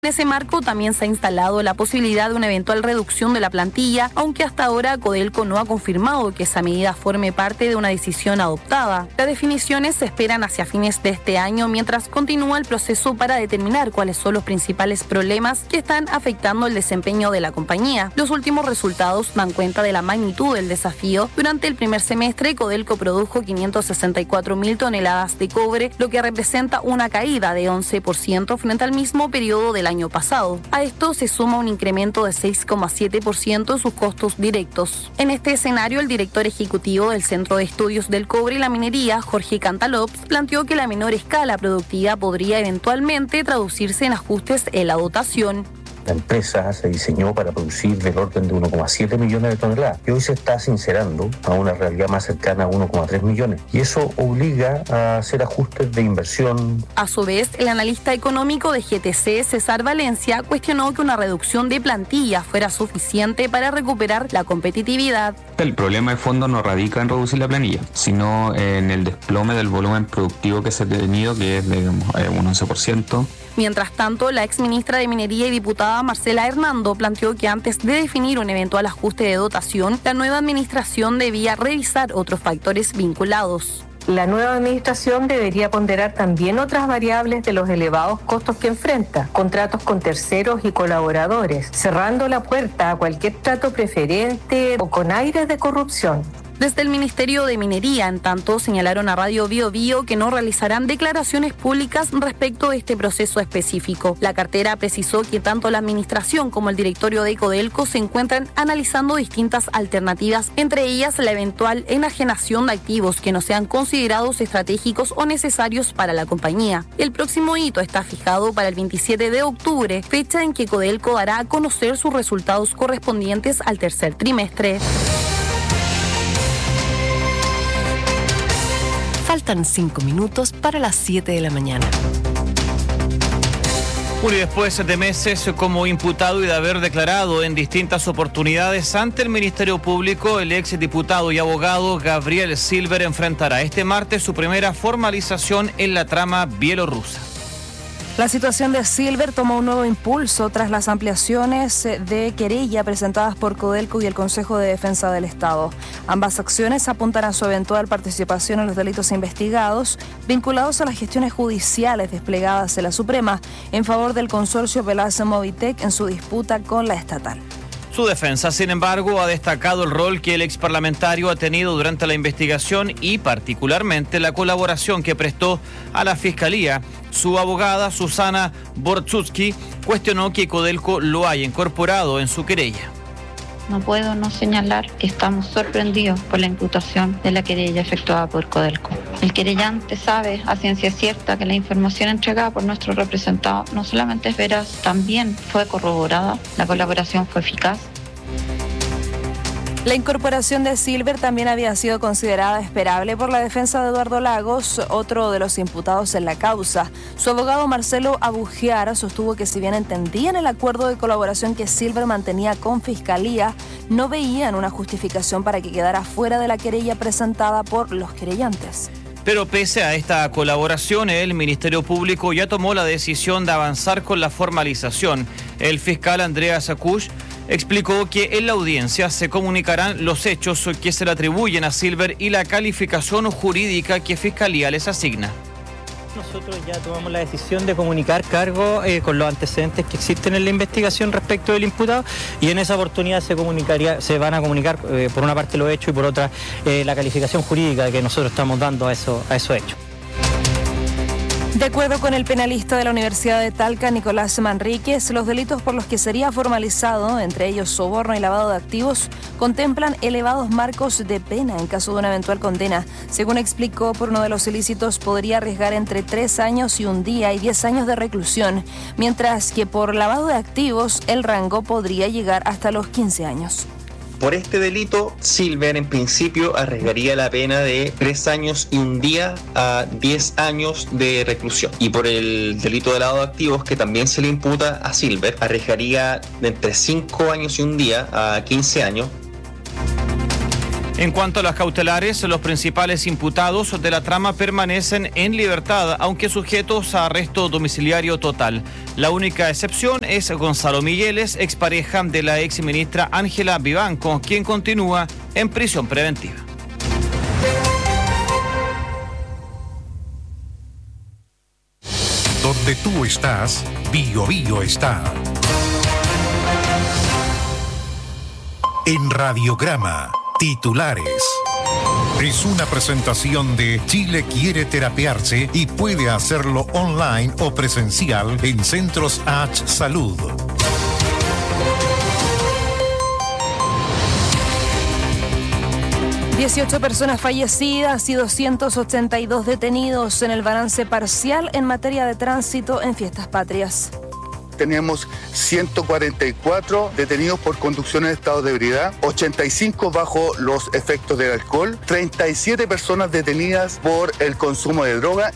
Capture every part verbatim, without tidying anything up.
En ese marco también se ha instalado la posibilidad de una eventual reducción de la plantilla, aunque hasta ahora Codelco no ha confirmado que esa medida forme parte de una decisión adoptada. Las definiciones se esperan hacia fines de este año, mientras continúa el proceso para determinar cuáles son los principales problemas que están afectando el desempeño de la compañía. Los últimos resultados dan cuenta de la magnitud del desafío. Durante el primer semestre, Codelco produjo quinientas sesenta y cuatro mil toneladas de cobre, lo que representa una caída de once por ciento frente al mismo periodo del año pasado. A esto se suma un incremento de seis coma siete por ciento en sus costos directos. En este escenario, el director ejecutivo del Centro de Estudios del Cobre y la Minería, Jorge Cantalops, planteó que la menor escala productiva podría eventualmente traducirse en ajustes en la dotación. La empresa se diseñó para producir del orden de uno coma siete millones de toneladas y hoy se está sincerando a una realidad más cercana a uno coma tres millones, y eso obliga a hacer ajustes de inversión. A su vez, el analista económico de G T C, César Valencia, cuestionó que una reducción de plantilla fuera suficiente para recuperar la competitividad. El problema de fondo no radica en reducir la planilla, sino en el desplome del volumen productivo que se ha tenido, que es de un once por ciento. Mientras tanto, la exministra de Minería y diputada Marcela Hernando planteó que antes de definir un eventual ajuste de dotación, la nueva administración debía revisar otros factores vinculados. La nueva administración debería ponderar también otras variables de los elevados costos que enfrenta, contratos con terceros y colaboradores, cerrando la puerta a cualquier trato preferente o con aires de corrupción. Desde el Ministerio de Minería, en tanto, señalaron a Radio Bio Bio que no realizarán declaraciones públicas respecto de este proceso específico. La cartera precisó que tanto la administración como el directorio de Codelco se encuentran analizando distintas alternativas, entre ellas la eventual enajenación de activos que no sean considerados estratégicos o necesarios para la compañía. El próximo hito está fijado para el veintisiete de octubre, fecha en que Codelco dará a conocer sus resultados correspondientes al tercer trimestre. Faltan cinco minutos para las siete de la mañana. Bueno, y después de meses como imputado y de haber declarado en distintas oportunidades ante el Ministerio Público, el ex diputado y abogado Gabriel Silver enfrentará este martes su primera formalización en la trama bielorrusa. La situación de Silver tomó un nuevo impulso tras las ampliaciones de querella presentadas por Codelco y el Consejo de Defensa del Estado. Ambas acciones apuntan a su eventual participación en los delitos investigados vinculados a las gestiones judiciales desplegadas en la Suprema en favor del consorcio Pelaza Movitec en su disputa con la estatal. Su defensa, sin embargo, ha destacado el rol que el exparlamentario ha tenido durante la investigación y particularmente la colaboración que prestó a la Fiscalía. Su abogada, Susana Borczewski, cuestionó que Codelco lo haya incorporado en su querella. No puedo no señalar que estamos sorprendidos por la imputación de la querella efectuada por Codelco. El querellante sabe a ciencia cierta que la información entregada por nuestro representado no solamente es veraz, también fue corroborada, la colaboración fue eficaz. La incorporación de Silver también había sido considerada esperable por la defensa de Eduardo Lagos, otro de los imputados en la causa. Su abogado Marcelo Abugiara sostuvo que si bien entendían el acuerdo de colaboración que Silver mantenía con Fiscalía, no veían una justificación para que quedara fuera de la querella presentada por los querellantes. Pero pese a esta colaboración, el Ministerio Público ya tomó la decisión de avanzar con la formalización. El fiscal Andrea Sacuch explicó que en la audiencia se comunicarán los hechos que se le atribuyen a Silver y la calificación jurídica que Fiscalía les asigna. Nosotros ya tomamos la decisión de comunicar cargo eh, con los antecedentes que existen en la investigación respecto del imputado, y en esa oportunidad se comunicaría, se van a comunicar eh, por una parte los hechos y por otra eh, la calificación jurídica que nosotros estamos dando a, eso, a esos hechos. De acuerdo con el penalista de la Universidad de Talca, Nicolás Manríquez, los delitos por los que sería formalizado, entre ellos soborno y lavado de activos, contemplan elevados marcos de pena en caso de una eventual condena. Según explicó, por uno de los ilícitos podría arriesgar entre tres años y un día y diez años de reclusión, mientras que por lavado de activos el rango podría llegar hasta los quince años. Por este delito, Silver en principio arriesgaría la pena de tres años y un día a diez años de reclusión. Y por el delito de lavado de activos, que también se le imputa a Silver, arriesgaría de entre cinco años y un día a quince años. En cuanto a las cautelares, los principales imputados de la trama permanecen en libertad, aunque sujetos a arresto domiciliario total. La única excepción es Gonzalo Migueles, expareja de la exministra Ángela Vivanco, quien continúa en prisión preventiva. Donde tú estás, Bio Bio está. En Radiograma, titulares. Es una presentación de Chile quiere terapiarse y puede hacerlo online o presencial en Centros H Salud. dieciocho personas fallecidas y doscientos ochenta y dos detenidos en el balance parcial en materia de tránsito en Fiestas Patrias. Tenemos ciento cuarenta y cuatro detenidos por conducción en estado de ebriedad, ochenta y cinco bajo los efectos del alcohol, treinta y siete personas detenidas por el consumo de droga.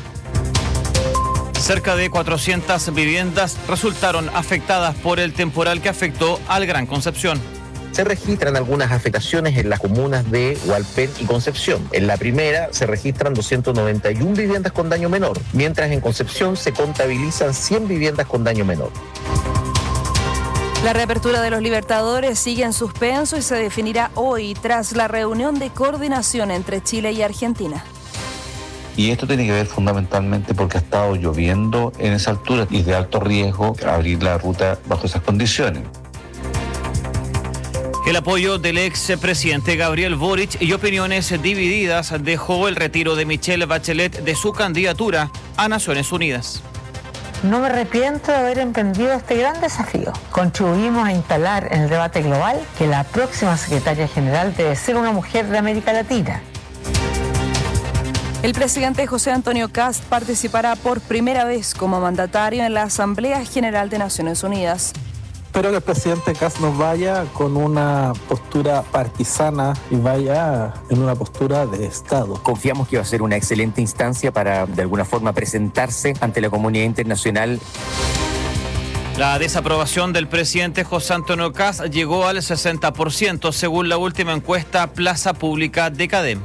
Cerca de cuatrocientas viviendas resultaron afectadas por el temporal que afectó al Gran Concepción. Se registran algunas afectaciones en las comunas de Hualpén y Concepción. En la primera se registran doscientas noventa y una viviendas con daño menor, mientras en Concepción se contabilizan cien viviendas con daño menor. La reapertura de los Libertadores sigue en suspenso y se definirá hoy tras la reunión de coordinación entre Chile y Argentina. Y esto tiene que ver fundamentalmente porque ha estado lloviendo en esa altura y es de alto riesgo abrir la ruta bajo esas condiciones. El apoyo del expresidente Gabriel Boric y opiniones divididas dejó el retiro de Michelle Bachelet de su candidatura a Naciones Unidas. No me arrepiento de haber emprendido este gran desafío. Contribuimos a instalar en el debate global que la próxima secretaria general debe ser una mujer de América Latina. El presidente José Antonio Kast participará por primera vez como mandatario en la Asamblea General de Naciones Unidas. Espero que el presidente Kast nos vaya con una postura partisana y vaya en una postura de Estado. Confiamos que va a ser una excelente instancia para, de alguna forma, presentarse ante la comunidad internacional. La desaprobación del presidente José Antonio Kast llegó al sesenta por ciento, según la última encuesta Plaza Pública de CADEM.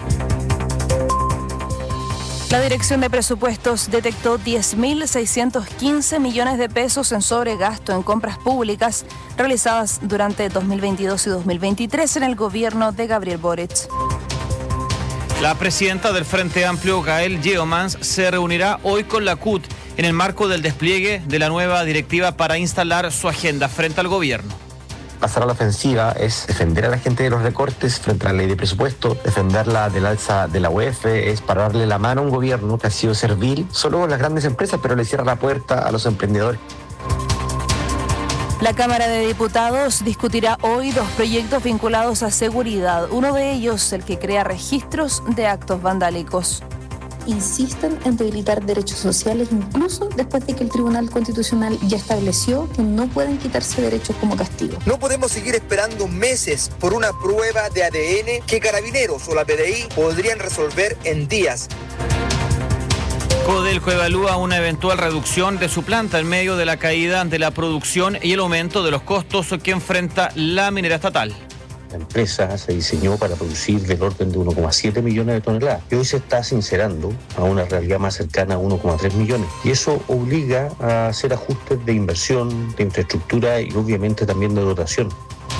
La Dirección de Presupuestos detectó diez mil seiscientos quince millones de pesos en sobregasto en compras públicas realizadas durante dos mil veintidós y dos mil veintitrés en el gobierno de Gabriel Boric. La presidenta del Frente Amplio, Gael Yeomans, se reunirá hoy con la C U T en el marco del despliegue de la nueva directiva para instalar su agenda frente al gobierno. Pasar a la ofensiva es defender a la gente de los recortes frente a la ley de presupuesto, defenderla del alza de la U E F, es pararle la mano a un gobierno que ha sido servil solo con las grandes empresas, pero le cierra la puerta a los emprendedores. La Cámara de Diputados discutirá hoy dos proyectos vinculados a seguridad, uno de ellos el que crea registros de actos vandálicos. Insisten en debilitar derechos sociales incluso después de que el Tribunal Constitucional ya estableció que no pueden quitarse derechos como castigo. No podemos seguir esperando meses por una prueba de A D N que Carabineros o la P D I podrían resolver en días. Codelco evalúa una eventual reducción de su planta en medio de la caída de la producción y el aumento de los costos que enfrenta la minera estatal. La empresa se diseñó para producir del orden de uno coma siete millones de toneladas y hoy se está sincerando a una realidad más cercana a uno coma tres millones. Y eso obliga a hacer ajustes de inversión, de infraestructura y obviamente también de dotación.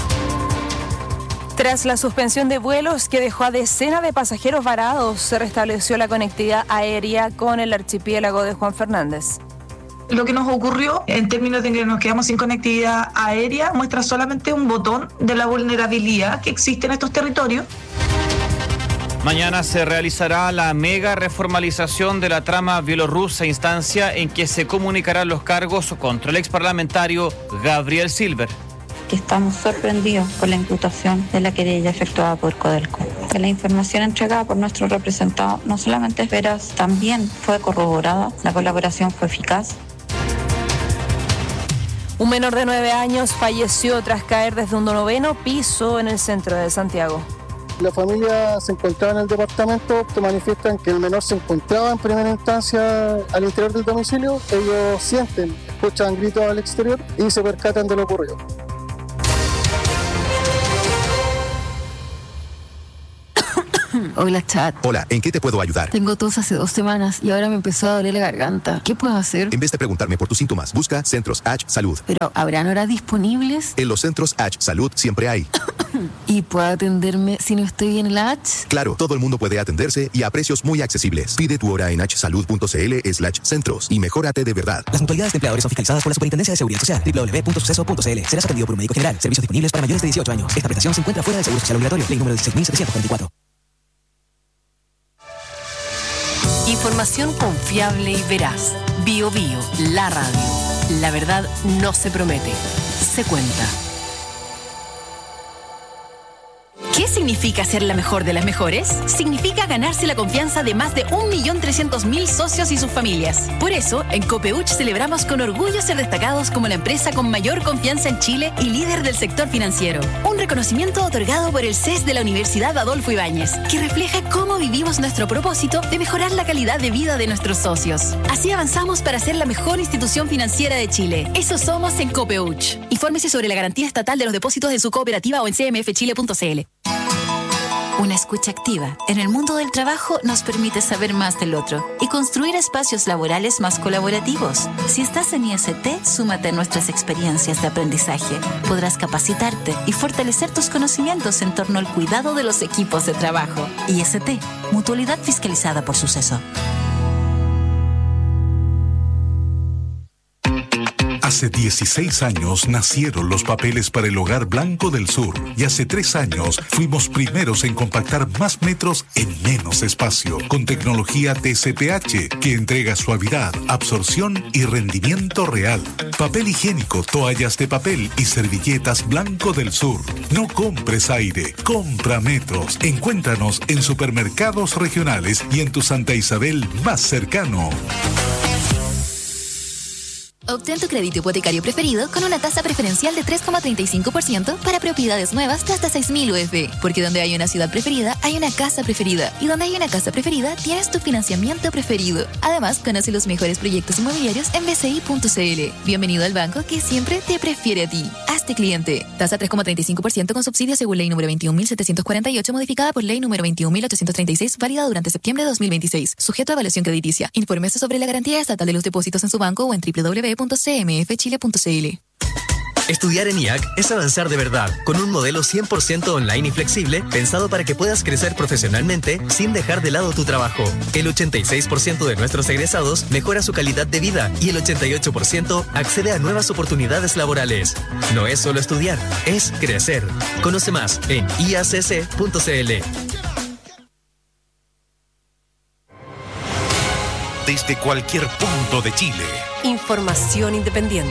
Tras la suspensión de vuelos que dejó a decenas de pasajeros varados, se restableció la conectividad aérea con el archipiélago de Juan Fernández. Lo que nos ocurrió en términos de que nos quedamos sin conectividad aérea muestra solamente un botón de la vulnerabilidad que existe en estos territorios. Mañana se realizará la mega reformalización de la trama bielorrusa, instancia en que se comunicarán los cargos contra el exparlamentario Gabriel Silver. Que estamos sorprendidos por la imputación de la querella efectuada por Codelco. Que la información entregada por nuestro representado no solamente es veraz, también fue corroborada, la colaboración fue eficaz. Un menor de nueve años falleció tras caer desde un noveno piso en el centro de Santiago. La familia se encontraba en el departamento, te manifiestan que el menor se encontraba en primera instancia al interior del domicilio. Ellos sienten, escuchan gritos al exterior y se percatan de lo ocurrido. Hola, chat. Hola, ¿en qué te puedo ayudar? Tengo tos hace dos semanas y ahora me empezó a doler la garganta. ¿Qué puedo hacer? En vez de preguntarme por tus síntomas, busca Centros H Salud. ¿Pero habrán horas disponibles? En los Centros H Salud siempre hay. ¿Y puedo atenderme si no estoy en la H? Claro, todo el mundo puede atenderse y a precios muy accesibles. Pide tu hora en hsalud.cl slash centros y mejórate de verdad. Las mutualidades de empleadores son fiscalizadas por la Superintendencia de Seguridad Social. doble u doble u doble u punto suceso punto c l. Serás atendido por un médico general. Servicios disponibles para mayores de dieciocho años. Esta prestación se encuentra fuera del Seguro Social Obligatorio. Ley número dieciséis mil setecientos cuarenta y cuatro. Información confiable y veraz. Bio Bio, la radio. La verdad no se promete, se cuenta. ¿Qué significa ser la mejor de las mejores? Significa ganarse la confianza de más de un millón trescientos mil socios y sus familias. Por eso, en Copeuch celebramos con orgullo ser destacados como la empresa con mayor confianza en Chile y líder del sector financiero. Un reconocimiento otorgado por el C E S de la Universidad Adolfo Ibáñez, que refleja cómo vivimos nuestro propósito de mejorar la calidad de vida de nuestros socios. Así avanzamos para ser la mejor institución financiera de Chile. Eso somos en Copeuch. Infórmese sobre la garantía estatal de los depósitos de su cooperativa o en c m f chile punto c l. Una escucha activa en el mundo del trabajo nos permite saber más del otro y construir espacios laborales más colaborativos. Si estás en I S T, súmate a nuestras experiencias de aprendizaje. Podrás capacitarte y fortalecer tus conocimientos en torno al cuidado de los equipos de trabajo. I S T, mutualidad fiscalizada por Suceso. Hace dieciséis años nacieron los papeles para el Hogar Blanco del Sur y hace tres años fuimos primeros en compactar más metros en menos espacio con tecnología T C P H que entrega suavidad, absorción y rendimiento real. Papel higiénico, toallas de papel y servilletas Blanco del Sur. No compres aire, compra metros. Encuéntranos en supermercados regionales y en tu Santa Isabel más cercano. Obtén tu crédito hipotecario preferido con una tasa preferencial de tres coma treinta y cinco por ciento para propiedades nuevas de hasta seis mil U F. Porque donde hay una ciudad preferida, hay una casa preferida. Y donde hay una casa preferida, tienes tu financiamiento preferido. Además, conoce los mejores proyectos inmobiliarios en b c i punto c l. Bienvenido al banco que siempre te prefiere a ti. Hazte cliente. Tasa tres coma treinta y cinco por ciento con subsidio según ley número veintiún mil setecientos cuarenta y ocho, modificada por ley número veintiún mil ochocientos treinta y seis, válida durante septiembre de dos mil veintiséis. Sujeto a evaluación crediticia. Infórmese sobre la garantía estatal de los depósitos en su banco o en w w w punto c m f chile punto c l. Estudiar en I A C es avanzar de verdad, con un modelo cien por ciento online y flexible, pensado para que puedas crecer profesionalmente sin dejar de lado tu trabajo. El ochenta y seis por ciento de nuestros egresados mejora su calidad de vida y el ochenta y ocho por ciento accede a nuevas oportunidades laborales. No es solo estudiar, es crecer. Conoce más en i a c c punto c l. Desde cualquier punto de Chile. Información independiente.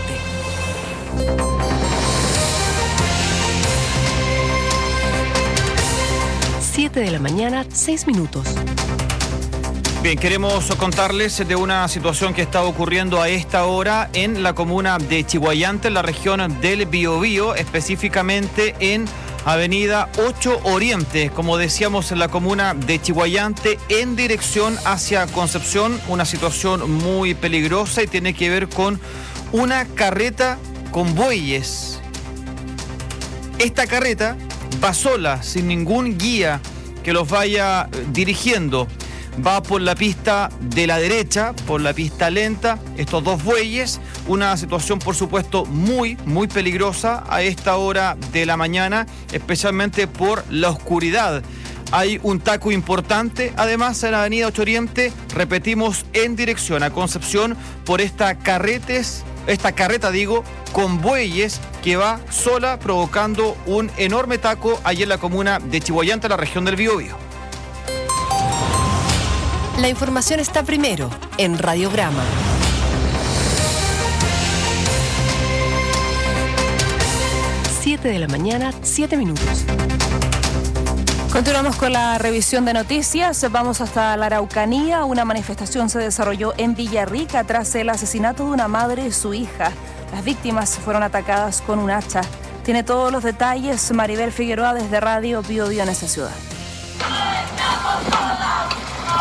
siete de la mañana, seis minutos. Bien, queremos contarles de una situación que está ocurriendo a esta hora en la comuna de Chiguayante, en la región del Biobío, específicamente en Avenida ocho Oriente, como decíamos, en la comuna de Chiguayante, en dirección hacia Concepción. Una situación muy peligrosa y tiene que ver con una carreta con bueyes. Esta carreta va sola, sin ningún guía que los vaya dirigiendo. Va por la pista de la derecha, por la pista lenta, estos dos bueyes. Una situación, por supuesto, muy, muy peligrosa a esta hora de la mañana, especialmente por la oscuridad. Hay un taco importante, además, en la avenida ocho Oriente, repetimos, en dirección a Concepción, por esta carretes, esta carreta, digo, con bueyes, que va sola, provocando un enorme taco allí en la comuna de Chiguayante, la región del Biobío. La información está primero en Radiograma. siete de la mañana, siete minutos. Continuamos con la revisión de noticias. Vamos hasta la Araucanía. Una manifestación se desarrolló en Villarrica tras el asesinato de una madre y su hija. Las víctimas fueron atacadas con un hacha. Tiene todos los detalles Maribel Figueroa desde Radio Bio Bio en esa ciudad.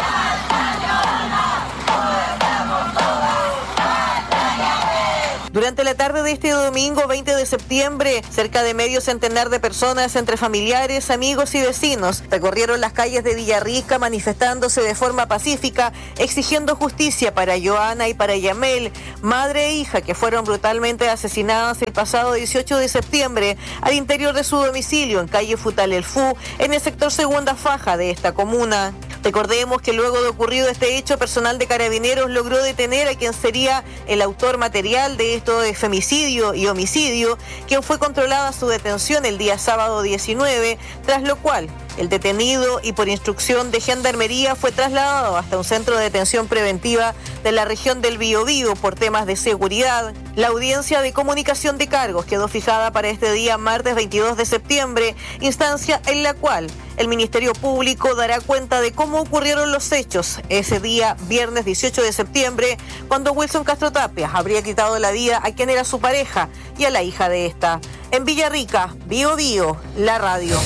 Durante Durante la tarde de este domingo veinte de septiembre, cerca de medio centenar de personas entre familiares, amigos y vecinos recorrieron las calles de Villarrica manifestándose de forma pacífica, exigiendo justicia para Joana y para Yamel, madre e hija que fueron brutalmente asesinadas el pasado dieciocho de septiembre al interior de su domicilio en calle Futal El Fu, en el sector Segunda Faja de esta comuna. Recordemos que luego de ocurrido este hecho, personal de Carabineros logró detener a quien sería el autor material de esto de femicidio y homicidio, quien fue controlada su detención el día sábado diecinueve, tras lo cual el detenido y por instrucción de Gendarmería fue trasladado hasta un centro de detención preventiva de la región del Biobío por temas de seguridad. La audiencia de comunicación de cargos quedó fijada para este día martes veintidós de septiembre, instancia en la cual el Ministerio Público dará cuenta de cómo ocurrieron los hechos ese día viernes dieciocho de septiembre, cuando Wilson Castro Tapia habría quitado la vida a quien era su pareja y a la hija de esta. En Villarrica, Biobío, la radio.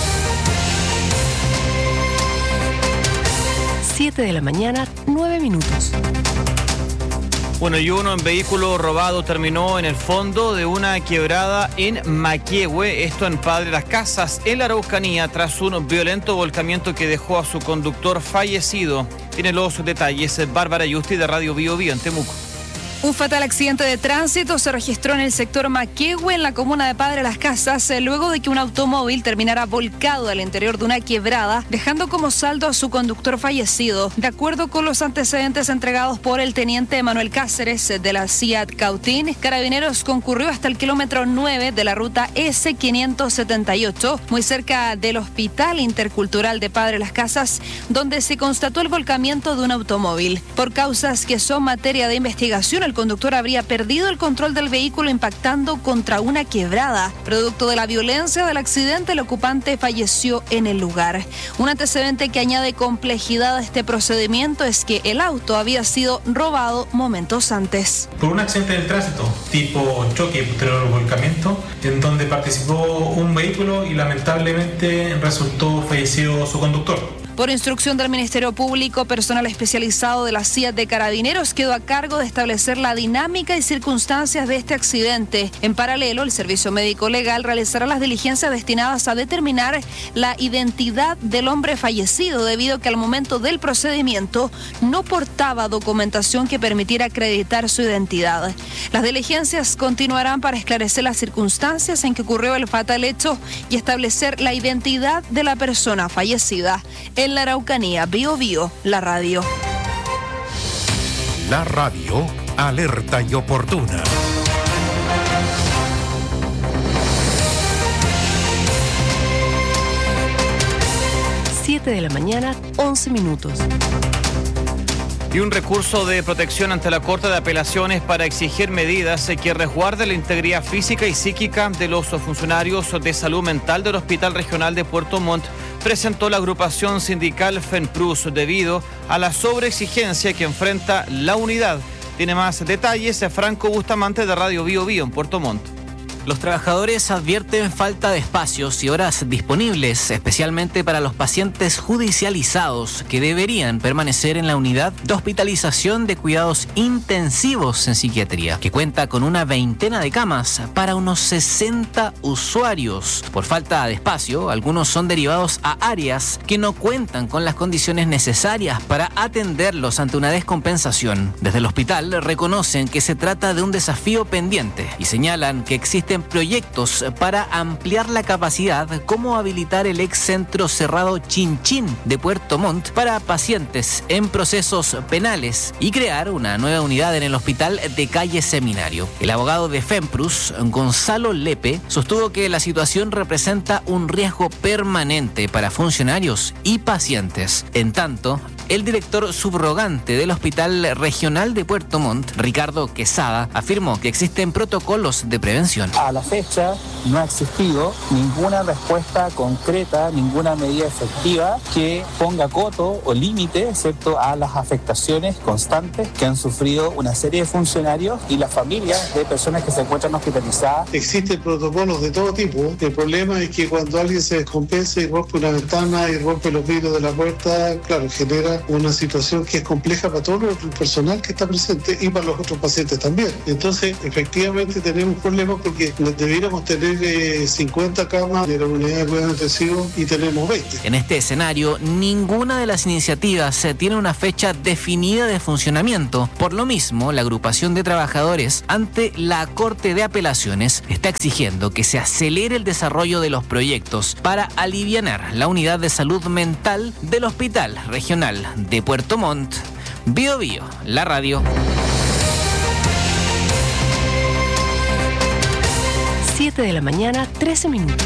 siete de la mañana, nueve minutos. Bueno, y uno en vehículo robado terminó en el fondo de una quebrada en Maquehue, esto en Padre Las Casas, en la Araucanía, tras un violento volcamiento que dejó a su conductor fallecido. Tiene los detalles Bárbara Yusti de Radio Bio Bio en Temuco. Un fatal accidente de tránsito se registró en el sector Maquehue, en la comuna de Padre Las Casas, luego de que un automóvil terminara volcado al interior de una quebrada, dejando como saldo a su conductor fallecido. De acuerdo con los antecedentes entregados por el teniente Manuel Cáceres de la C I A T Cautín, Carabineros concurrió hasta el kilómetro nueve de la ruta S quinientos setenta y ocho, muy cerca del Hospital Intercultural de Padre Las Casas, donde se constató el volcamiento de un automóvil. Por causas que son materia de investigación, el conductor habría perdido el control del vehículo impactando contra una quebrada. Producto de la violencia del accidente, el ocupante falleció en el lugar. Un antecedente que añade complejidad a este procedimiento es que el auto había sido robado momentos antes. Por un accidente del tránsito, tipo choque y posterior volcamiento, en donde participó un vehículo y lamentablemente resultó fallecido su conductor. Por instrucción del Ministerio Público, personal especializado de la C I A T de Carabineros quedó a cargo de establecer la dinámica y circunstancias de este accidente. En paralelo, el Servicio Médico Legal realizará las diligencias destinadas a determinar la identidad del hombre fallecido, debido a que al momento del procedimiento no portaba documentación que permitiera acreditar su identidad. Las diligencias continuarán para esclarecer las circunstancias en que ocurrió el fatal hecho y establecer la identidad de la persona fallecida. En la Araucanía, Bio Bio, la radio. La radio, alerta y oportuna. siete de la mañana, once minutos. Y un recurso de protección ante la Corte de Apelaciones para exigir medidas que resguarden la integridad física y psíquica de los funcionarios de salud mental del Hospital Regional de Puerto Montt presentó la agrupación sindical FENPRUS debido a la sobreexigencia que enfrenta la unidad. Tiene más detalles Franco Bustamante de Radio Bio Bio en Puerto Montt. Los trabajadores advierten falta de espacios y horas disponibles, especialmente para los pacientes judicializados que deberían permanecer en la unidad de hospitalización de cuidados intensivos en psiquiatría, que cuenta con una veintena de camas para unos sesenta usuarios. Por falta de espacio, algunos son derivados a áreas que no cuentan con las condiciones necesarias para atenderlos ante una descompensación. Desde el hospital reconocen que se trata de un desafío pendiente y señalan que existen proyectos para ampliar la capacidad, como habilitar el ex centro cerrado Chinchín de Puerto Montt para pacientes en procesos penales y crear una nueva unidad en el hospital de calle Seminario. El abogado de FENPRUS, Gonzalo Lepe, sostuvo que la situación representa un riesgo permanente para funcionarios y pacientes. En tanto, el director subrogante del Hospital Regional de Puerto Montt, Ricardo Quesada, afirmó que existen protocolos de prevención. A la fecha no ha existido ninguna respuesta concreta, ninguna medida efectiva que ponga coto o límite, ¿cierto?, a las afectaciones constantes que han sufrido una serie de funcionarios y las familias de personas que se encuentran hospitalizadas. Existen protocolos de todo tipo. El problema es que cuando alguien se descompensa y rompe una ventana y rompe los vidrios de la puerta, claro, genera genera una situación que es compleja para todo el personal que está presente y para los otros pacientes también. Entonces, efectivamente tenemos problemas porque deberíamos tener eh, cincuenta camas de la unidad de cuidados intensivos y tenemos veinte. En este escenario, ninguna de las iniciativas tiene una fecha definida de funcionamiento. Por lo mismo, la agrupación de trabajadores ante la Corte de Apelaciones está exigiendo que se acelere el desarrollo de los proyectos para alivianar la unidad de salud mental del Hospital Regional de Puerto Montt. Bio Bio, la radio. siete de la mañana, trece minutos.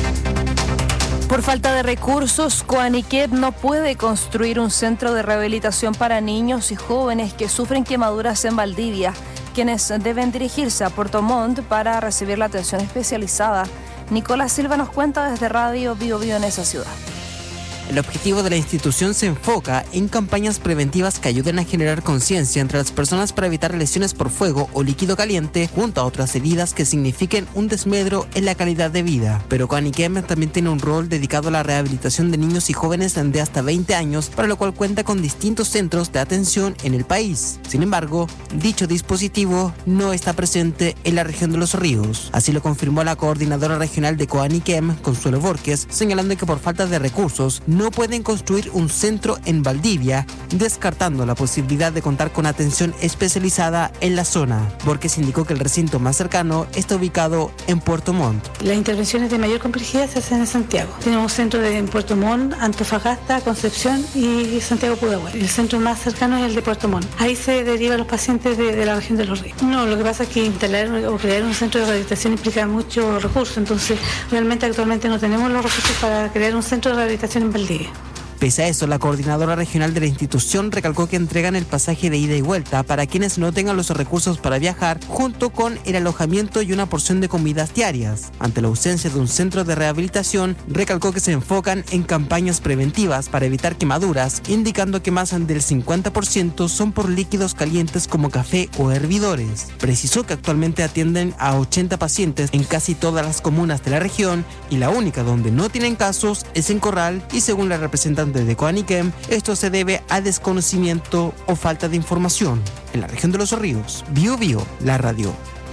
Por falta de recursos, Coaniquet no puede construir un centro de rehabilitación para niños y jóvenes que sufren quemaduras en Valdivia, quienes deben dirigirse a Puerto Montt para recibir la atención especializada. Nicolás Silva nos cuenta desde Radio Bio Bio en esa ciudad. El objetivo de la institución se enfoca en campañas preventivas que ayuden a generar conciencia entre las personas para evitar lesiones por fuego o líquido caliente, junto a otras heridas que signifiquen un desmedro en la calidad de vida. Pero Coaniquem también tiene un rol dedicado a la rehabilitación de niños y jóvenes de hasta veinte años, para lo cual cuenta con distintos centros de atención en el país. Sin embargo, dicho dispositivo no está presente en la región de Los Ríos. Así lo confirmó la coordinadora regional de Coaniquem, Consuelo Borges, señalando que por falta de recursos no pueden construir un centro en Valdivia, descartando la posibilidad de contar con atención especializada en la zona. Borges indicó que el recinto más cercano está ubicado en Puerto Montt. Las intervenciones de mayor complejidad se hacen en Santiago. Tenemos centros de en Puerto Montt, Antofagasta, Concepción y Santiago Pudahuel. El centro más cercano es el de Puerto Montt. Ahí se derivan los pacientes de, de la región de Los Ríos. No, lo que pasa es que instalar o crear un centro de rehabilitación implica muchos recursos, entonces realmente actualmente no tenemos los recursos para crear un centro de rehabilitación en Valdivia. Pese a eso, la coordinadora regional de la institución recalcó que entregan el pasaje de ida y vuelta para quienes no tengan los recursos para viajar, junto con el alojamiento y una porción de comidas diarias. Ante la ausencia de un centro de rehabilitación, recalcó que se enfocan en campañas preventivas para evitar quemaduras, indicando que más del cincuenta por ciento son por líquidos calientes como café o hervidores. Precisó que actualmente atienden a ochenta pacientes en casi todas las comunas de la región y la única donde no tienen casos es en Corral, y según la representante de Coaniquem, esto se debe a desconocimiento o falta de información. En la región de Los Ríos, Bio Bio, la radio.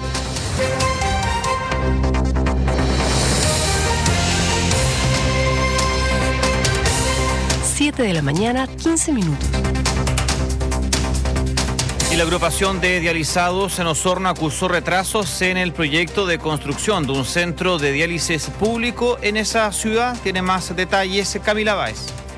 siete de la mañana, quince minutos. Y la agrupación de dializados en Osorno acusó retrasos en el proyecto de construcción de un centro de diálisis público en esa ciudad. Tiene más detalles Camila Báez.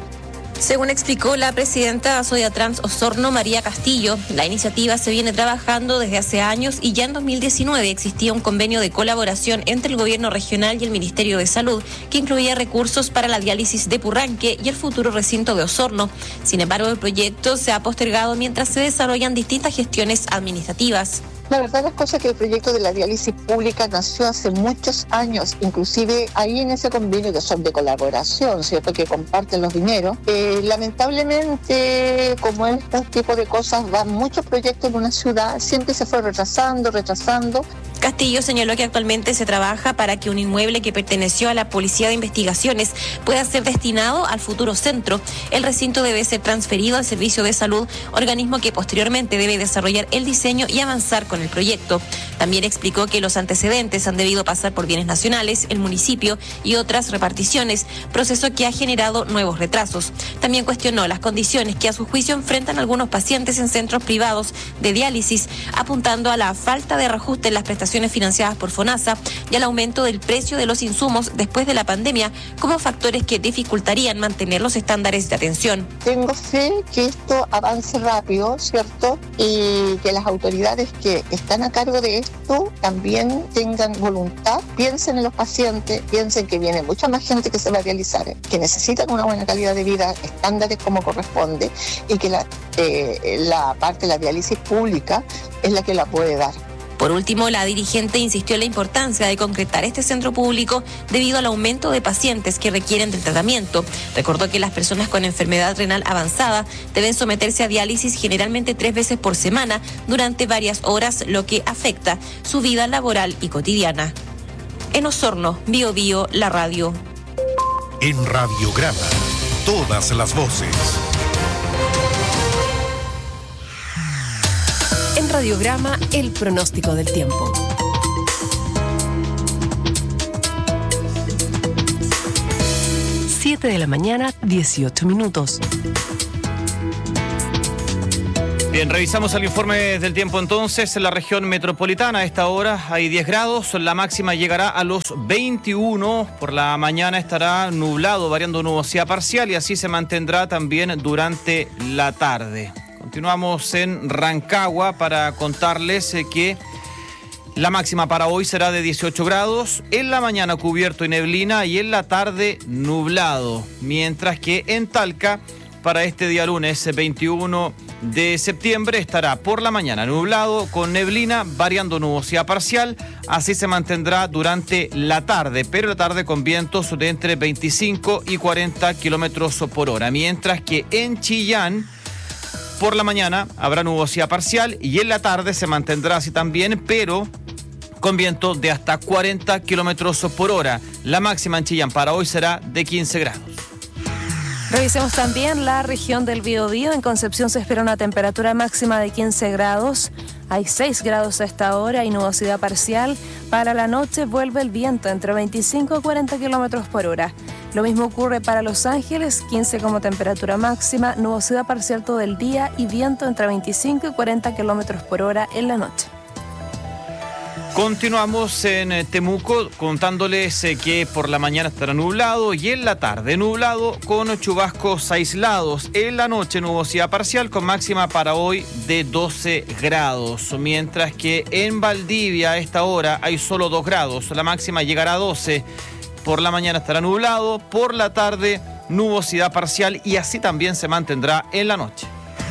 Según explicó la presidenta de Asodiatrans Osorno, María Castillo, la iniciativa se viene trabajando desde hace años y ya en dos mil diecinueve existía un convenio de colaboración entre el gobierno regional y el Ministerio de Salud que incluía recursos para la diálisis de Purranque y el futuro recinto de Osorno. Sin embargo, el proyecto se ha postergado mientras se desarrollan distintas gestiones administrativas. La verdad las cosas es que el proyecto de la diálisis pública nació hace muchos años, inclusive ahí en ese convenio que son de colaboración, ¿cierto?, que comparten los dineros. Eh, lamentablemente, como en este tipo de cosas van muchos proyectos en una ciudad, siempre se fue retrasando, retrasando. Castillo señaló que actualmente se trabaja para que un inmueble que perteneció a la Policía de Investigaciones pueda ser destinado al futuro centro. El recinto debe ser transferido al Servicio de Salud, organismo que posteriormente debe desarrollar el diseño y avanzar con el proyecto. También explicó que los antecedentes han debido pasar por bienes nacionales, el municipio y otras reparticiones, proceso que ha generado nuevos retrasos. También cuestionó las condiciones que a su juicio enfrentan algunos pacientes en centros privados de diálisis, apuntando a la falta de reajuste en las prestaciones financiadas por FONASA y al aumento del precio de los insumos después de la pandemia como factores que dificultarían mantener los estándares de atención. Tengo fe que esto avance rápido, ¿cierto? Y que las autoridades que están a cargo de esto también tengan voluntad, piensen en los pacientes, piensen que viene mucha más gente que se va a realizar, que necesitan una buena calidad de vida, estándares como corresponde, y que la, eh, la parte de la diálisis pública es la que la puede dar. Por último, la dirigente insistió en la importancia de concretar este centro público debido al aumento de pacientes que requieren del tratamiento. Recordó que las personas con enfermedad renal avanzada deben someterse a diálisis generalmente tres veces por semana durante varias horas, lo que afecta su vida laboral y cotidiana. En Osorno, Bio Bio, la radio. En Radiograma, todas las voces. Radiograma, el pronóstico del tiempo. siete de la mañana, dieciocho minutos. Bien, revisamos el informe del tiempo entonces. En la región metropolitana a esta hora hay diez grados, la máxima llegará a los veintiuno. Por la mañana estará nublado, variando nubosidad parcial, y así se mantendrá también durante la tarde. Continuamos en Rancagua para contarles que la máxima para hoy será de dieciocho grados, en la mañana cubierto y neblina y en la tarde nublado. Mientras que en Talca, para este día lunes veintiuno de septiembre, estará por la mañana nublado con neblina, variando nubosidad parcial. Así se mantendrá durante la tarde, pero la tarde con vientos de entre veinticinco y cuarenta kilómetros por hora. Mientras que en Chillán, por la mañana habrá nubosidad parcial y en la tarde se mantendrá así también, pero con viento de hasta cuarenta kilómetros por hora. La máxima en Chillán para hoy será de quince grados. Revisemos también la región del Biobío. En Concepción se espera una temperatura máxima de quince grados. Hay seis grados a esta hora y nubosidad parcial. Para la noche vuelve el viento entre veinticinco y cuarenta kilómetros por hora. Lo mismo ocurre para Los Ángeles, quince como temperatura máxima, nubosidad parcial todo el día y viento entre veinticinco y cuarenta kilómetros por hora en la noche. Continuamos en Temuco contándoles que por la mañana estará nublado y en la tarde nublado con chubascos aislados. En la noche nubosidad parcial con máxima para hoy de doce grados. Mientras que en Valdivia a esta hora hay solo dos grados. La máxima llegará a doce. Por la mañana estará nublado, por la tarde nubosidad parcial y así también se mantendrá en la noche.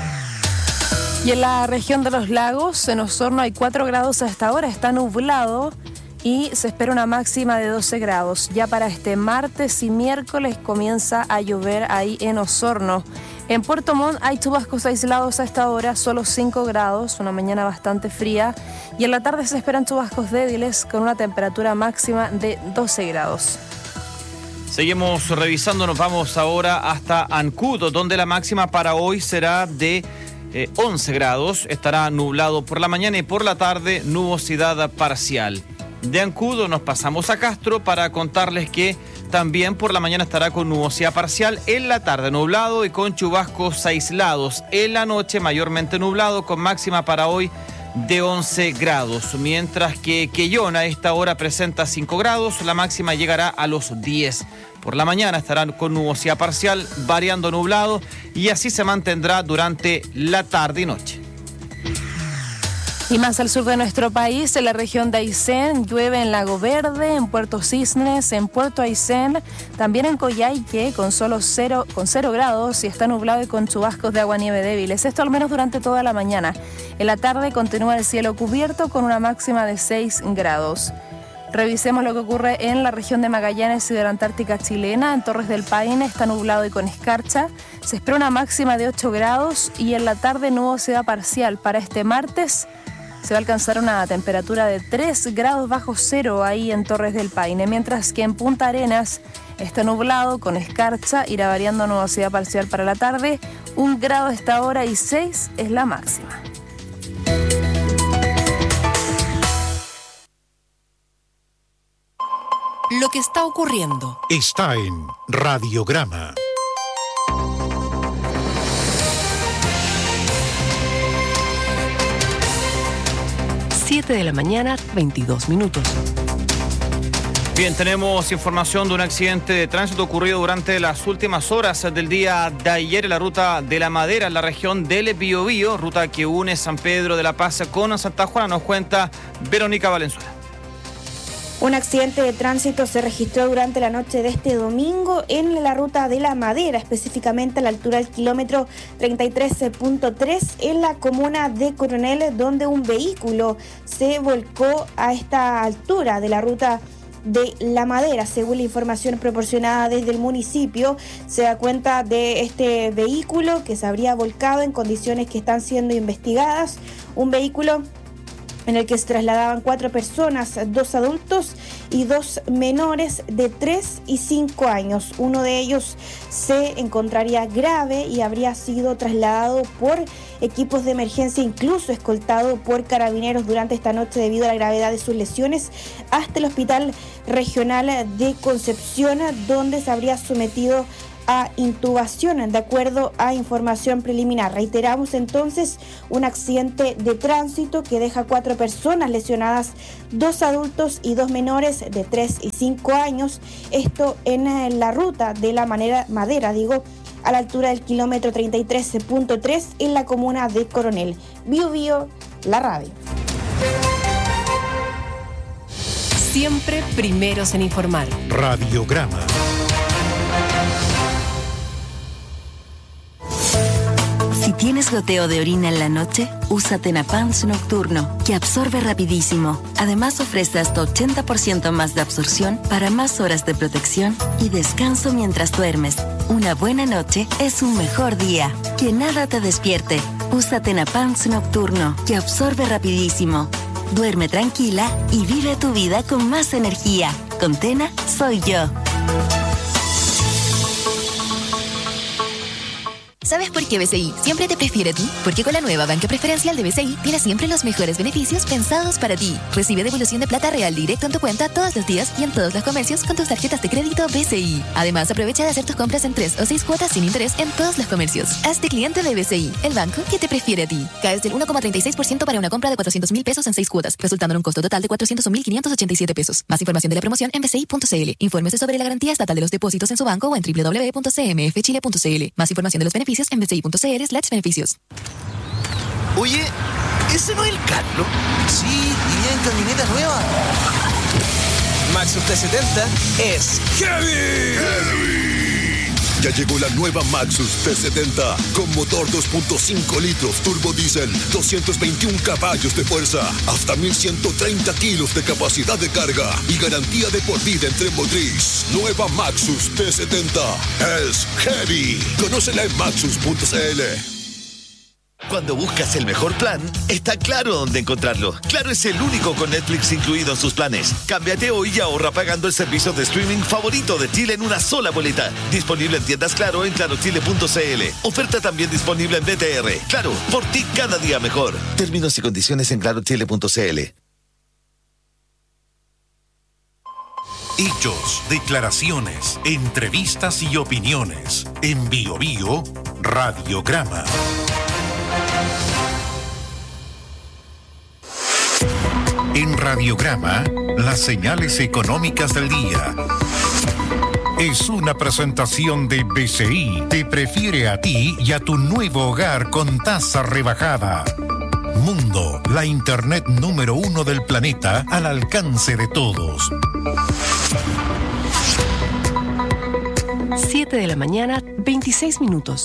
Y en la región de los lagos, en Osorno hay cuatro grados a esta hora, está nublado y se espera una máxima de doce grados. Ya para este martes y miércoles comienza a llover ahí en Osorno. En Puerto Montt hay chubascos aislados a esta hora, solo cinco grados, una mañana bastante fría. Y en la tarde se esperan chubascos débiles con una temperatura máxima de doce grados. Seguimos revisando, nos vamos ahora hasta Ancudo, donde la máxima para hoy será de Eh, once grados, estará nublado por la mañana y por la tarde nubosidad parcial. De Ancudo nos pasamos a Castro para contarles que también por la mañana estará con nubosidad parcial, en la tarde nublado y con chubascos aislados. En la noche mayormente nublado con máxima para hoy de once grados. Mientras que Quellón a esta hora presenta cinco grados, la máxima llegará a los diez. Por la mañana estarán con nubosidad parcial, variando nublado y así se mantendrá durante la tarde y noche. Y más al sur de nuestro país, en la región de Aysén, llueve en Lago Verde, en Puerto Cisnes, en Puerto Aysén, también en Coyhaique, con solo cero, con cero grados y está nublado y con chubascos de agua-nieve débiles. Esto al menos durante toda la mañana. En la tarde continúa el cielo cubierto con una máxima de seis grados. Revisemos lo que ocurre en la región de Magallanes y de la Antártica chilena. En Torres del Paine está nublado y con escarcha. Se espera una máxima de ocho grados y en la tarde nubosidad parcial. Para este martes se va a alcanzar una temperatura de tres grados bajo cero ahí en Torres del Paine. Mientras que en Punta Arenas está nublado con escarcha, irá variando nubosidad parcial para la tarde. Un grado a esta hora y seis es la máxima. Lo que está ocurriendo está en Radiograma. siete de la mañana, veintidós minutos. Bien, tenemos información de un accidente de tránsito ocurrido durante las últimas horas del día de ayer en la ruta de la Madera, en la región del Biobío, ruta que une San Pedro de la Paz con Santa Juana. Nos cuenta Verónica Valenzuela. Un accidente de tránsito se registró durante la noche de este domingo en la ruta de La Madera, específicamente a la altura del kilómetro treinta y tres punto tres en la comuna de Coronel, donde un vehículo se volcó a esta altura de la ruta de La Madera. Según la información proporcionada desde el municipio, se da cuenta de este vehículo que se habría volcado en condiciones que están siendo investigadas. Un vehículo en el que se trasladaban cuatro personas, dos adultos y dos menores de tres y cinco años. Uno de ellos se encontraría grave y habría sido trasladado por equipos de emergencia, incluso escoltado por carabineros durante esta noche debido a la gravedad de sus lesiones, hasta el Hospital Regional de Concepción, donde se habría sometido a intubación, de acuerdo a información preliminar. Reiteramos entonces, un accidente de tránsito que deja cuatro personas lesionadas, dos adultos y dos menores de tres y cinco años, esto en la ruta de la manera Madera, digo, a la altura del kilómetro treinta y tres punto tres en la comuna de Coronel. Bio Bio, la radio. Siempre primeros en informar. Radiograma. Si tienes goteo de orina en la noche, usa Tenapans Nocturno, que absorbe rapidísimo. Además ofrece hasta ochenta por ciento más de absorción para más horas de protección y descanso mientras duermes. Una buena noche es un mejor día. Que nada te despierte. Usa Tenapans Nocturno, que absorbe rapidísimo. Duerme tranquila y vive tu vida con más energía. Con Tena, soy yo. ¿Sabes por qué B C I siempre te prefiere a ti? Porque con la nueva banca preferencial de B C I tienes siempre los mejores beneficios pensados para ti. Recibe devolución de plata real directo en tu cuenta todos los días y en todos los comercios con tus tarjetas de crédito B C I. Además, aprovecha de hacer tus compras en tres o seis cuotas sin interés en todos los comercios. Hazte cliente de B C I, el banco que te prefiere a ti. Caes del uno coma treinta y seis por ciento para una compra de cuatrocientos mil pesos en seis cuotas, resultando en un costo total de cuatrocientos mil quinientos ochenta y siete pesos. Más información de la promoción en b c i punto c l. Infórmese sobre la garantía estatal de los depósitos en su banco o en w w w punto c m f chile punto c l. Más información de los beneficios en b c i punto c l slash beneficios. Oye, ¿ese no es el Carlos? Sí, iría en camioneta nueva. Maxus T setenta es heavy. Heavy. Ya llegó la nueva Maxus T setenta con motor dos punto cinco litros turbo diésel, doscientos veintiún caballos de fuerza, hasta mil ciento treinta kilos de capacidad de carga y garantía de por vida en tren motriz. Nueva Maxus T setenta es heavy. Conócela en maxus punto c l. Cuando buscas el mejor plan, está claro dónde encontrarlo. Claro es el único con Netflix incluido en sus planes. Cámbiate hoy y ahorra pagando el servicio de streaming favorito de Chile en una sola boleta. Disponible en tiendas Claro en claro chile punto c l. Oferta también disponible en B T R. Claro, por ti cada día mejor. Términos y condiciones en claro chile punto c l. Hechos, declaraciones, entrevistas y opiniones. En Bio Bio, Radiograma. En Radiograma, las señales económicas del día. Es una presentación de B C I. Te prefiere a ti y a tu nuevo hogar con tasa rebajada. Mundo, la internet número uno del planeta al alcance de todos. siete de la mañana, veintiséis minutos.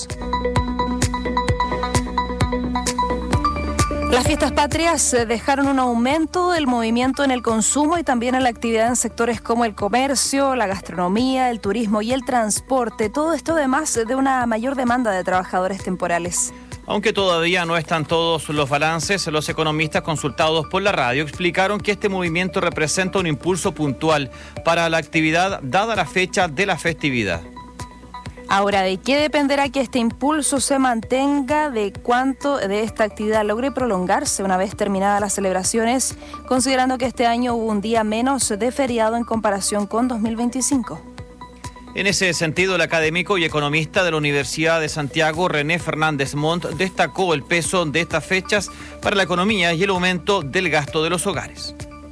Las fiestas patrias dejaron un aumento del movimiento en el consumo y también en la actividad en sectores como el comercio, la gastronomía, el turismo y el transporte. Todo esto además de una mayor demanda de trabajadores temporales. Aunque todavía no están todos los balances, los economistas consultados por la radio explicaron que este movimiento representa un impulso puntual para la actividad dada la fecha de la festividad. Ahora, ¿de qué dependerá que este impulso se mantenga? ¿De cuánto de esta actividad logre prolongarse una vez terminadas las celebraciones, considerando que este año hubo un día menos de feriado en comparación con dos mil veinticinco? En ese sentido, el académico y economista de la Universidad de Santiago, René Fernández Montt, destacó el peso de estas fechas para la economía y el aumento del gasto de los hogares.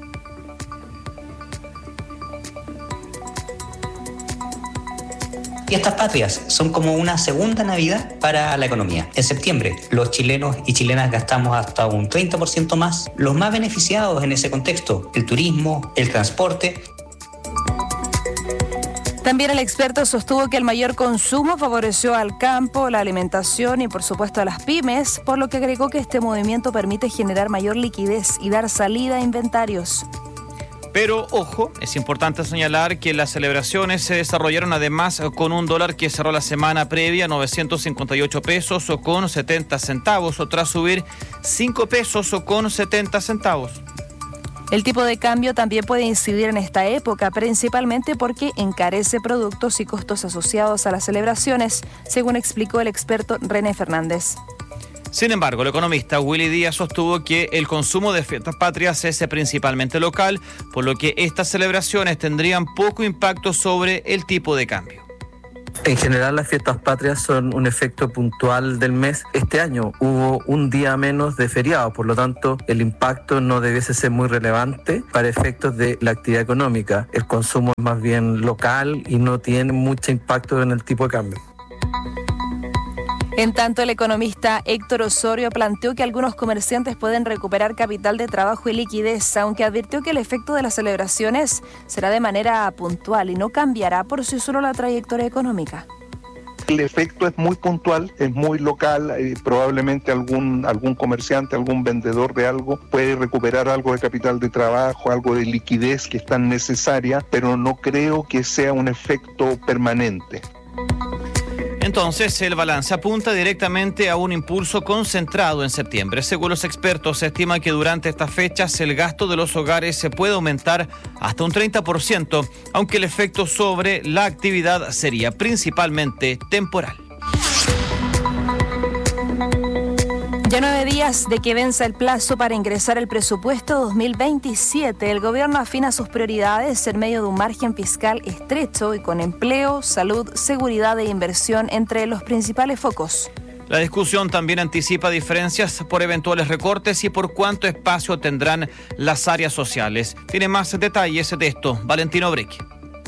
Fiestas patrias son como una segunda Navidad para la economía. En septiembre, los chilenos y chilenas gastamos hasta un treinta por ciento más. Los más beneficiados en ese contexto, el turismo, el transporte. También el experto sostuvo que el mayor consumo favoreció al campo, la alimentación y por supuesto a las pymes, por lo que agregó que este movimiento permite generar mayor liquidez y dar salida a inventarios. Pero, ojo, es importante señalar que las celebraciones se desarrollaron además con un dólar que cerró la semana previa a novecientos cincuenta y ocho pesos o con setenta centavos, o tras subir cinco pesos o con setenta centavos. El tipo de cambio también puede incidir en esta época, principalmente porque encarece productos y costos asociados a las celebraciones, según explicó el experto René Fernández. Sin embargo, el economista Willy Díaz sostuvo que el consumo de fiestas patrias es principalmente local, por lo que estas celebraciones tendrían poco impacto sobre el tipo de cambio. En general, las fiestas patrias son un efecto puntual del mes. Este año hubo un día menos de feriado, por lo tanto, el impacto no debiese ser muy relevante para efectos de la actividad económica. El consumo es más bien local y no tiene mucho impacto en el tipo de cambio. En tanto, el economista Héctor Osorio planteó que algunos comerciantes pueden recuperar capital de trabajo y liquidez, aunque advirtió que el efecto de las celebraciones será de manera puntual y no cambiará por sí solo la trayectoria económica. El efecto es muy puntual, es muy local, eh, probablemente algún, algún comerciante, algún vendedor de algo puede recuperar algo de capital de trabajo, algo de liquidez que es tan necesaria, pero no creo que sea un efecto permanente. Entonces, el balance apunta directamente a un impulso concentrado en septiembre. Según los expertos, se estima que durante estas fechas el gasto de los hogares se puede aumentar hasta un treinta por ciento, aunque el efecto sobre la actividad sería principalmente temporal. Ya nueve días de que venza el plazo para ingresar el presupuesto dos mil veintisiete, el gobierno afina sus prioridades en medio de un margen fiscal estrecho y con empleo, salud, seguridad e inversión entre los principales focos. La discusión también anticipa diferencias por eventuales recortes y por cuánto espacio tendrán las áreas sociales. Tiene más detalles de esto, Valentino Breque.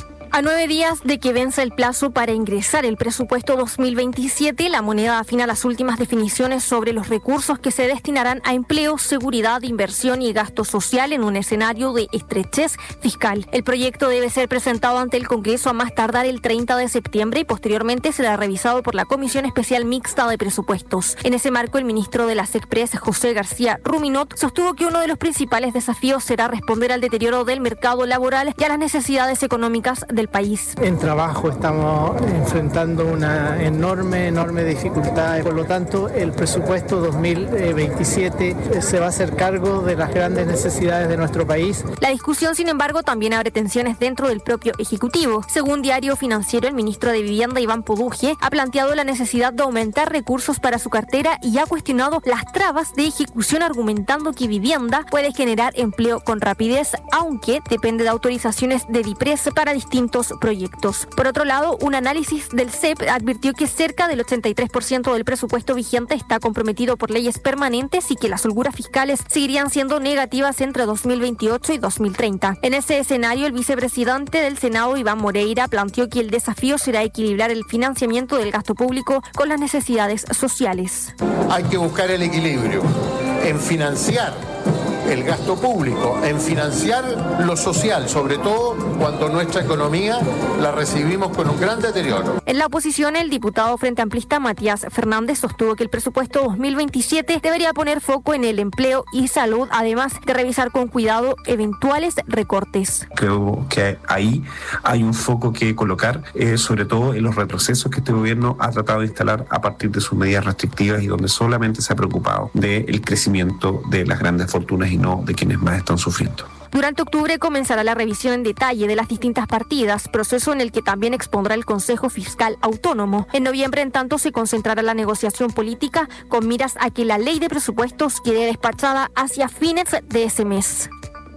A nueve días de que vence el plazo para ingresar el presupuesto dos mil veintisiete, la moneda afina las últimas definiciones sobre los recursos que se destinarán a empleo, seguridad, inversión y gasto social en un escenario de estrechez fiscal. El proyecto debe ser presentado ante el Congreso a más tardar el treinta de septiembre y posteriormente será revisado por la Comisión Especial Mixta de Presupuestos. En ese marco, el ministro de las Express, José García Ruminot, sostuvo que uno de los principales desafíos será responder al deterioro del mercado laboral y a las necesidades económicas del país. En trabajo estamos enfrentando una enorme, enorme dificultad. Por lo tanto, el presupuesto dos mil veintisiete se va a hacer cargo de las grandes necesidades de nuestro país. La discusión, sin embargo, también abre tensiones dentro del propio Ejecutivo. Según Diario Financiero, el ministro de Vivienda, Iván Poduje, ha planteado la necesidad de aumentar recursos para su cartera y ha cuestionado las trabas de ejecución, argumentando que vivienda puede generar empleo con rapidez, aunque depende de autorizaciones de DIPRES para distintos proyectos. Por otro lado, un análisis del C E P advirtió que cerca del ochenta y tres por ciento del presupuesto vigente está comprometido por leyes permanentes y que las holguras fiscales seguirían siendo negativas entre dos mil veintiocho y dos mil treinta. En ese escenario, el vicepresidente del Senado, Iván Moreira, planteó que el desafío será equilibrar el financiamiento del gasto público con las necesidades sociales. Hay que buscar el equilibrio en financiar el gasto público, en financiar lo social, sobre todo cuando nuestra economía la recibimos con un gran deterioro. En la oposición, el diputado Frente Amplista Matías Fernández sostuvo que el presupuesto dos mil veintisiete debería poner foco en el empleo y salud, además de revisar con cuidado eventuales recortes. Creo que ahí hay un foco que colocar, eh, sobre todo en los retrocesos que este gobierno ha tratado de instalar a partir de sus medidas restrictivas y donde solamente se ha preocupado del crecimiento de las grandes fortunas y no de quienes más están sufriendo. Durante octubre comenzará la revisión en detalle de las distintas partidas, proceso en el que también expondrá el Consejo Fiscal Autónomo. En noviembre, en tanto, se concentrará la negociación política con miras a que la ley de presupuestos quede despachada hacia fines de ese mes.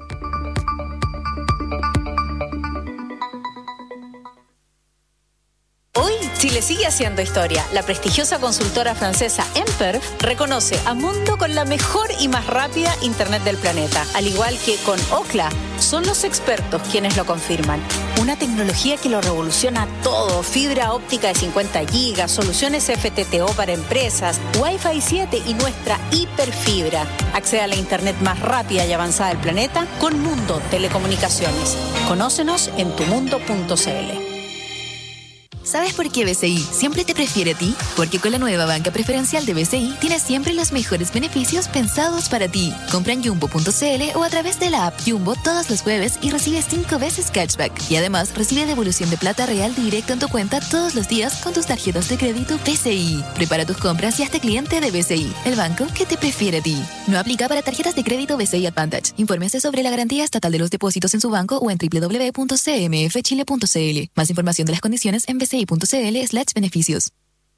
Hoy, Chile sigue haciendo historia. La prestigiosa consultora francesa Emperf reconoce a Mundo con la mejor y más rápida Internet del planeta. Al igual que con Ookla, son los expertos quienes lo confirman. Una tecnología que lo revoluciona todo. Fibra óptica de cincuenta gigas, soluciones F T T O para empresas, Wi-Fi siete y nuestra hiperfibra. Accede a la Internet más rápida y avanzada del planeta con Mundo Telecomunicaciones. Conócenos en tu mundo punto c l. ¿Sabes por qué B C I siempre te prefiere a ti? Porque con la nueva banca preferencial de B C I tienes siempre los mejores beneficios pensados para ti. Compra en jumbo punto c l o a través de la app Jumbo todos los jueves y recibe cinco veces cashback. Y además recibe devolución de plata real directo en tu cuenta todos los días con tus tarjetas de crédito B C I. Prepara tus compras y hazte cliente de B C I, el banco que te prefiere a ti. No aplica para tarjetas de crédito B C I Advantage. Infórmese sobre la garantía estatal de los depósitos en su banco o en doble u doble u doble u punto c m f chile punto c l. Más información de las condiciones en b c i punto c l slash beneficios.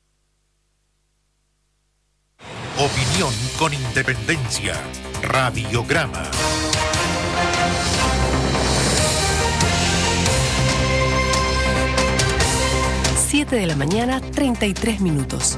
Opinión con independencia. Radiograma. siete de la mañana, treinta y tres minutos.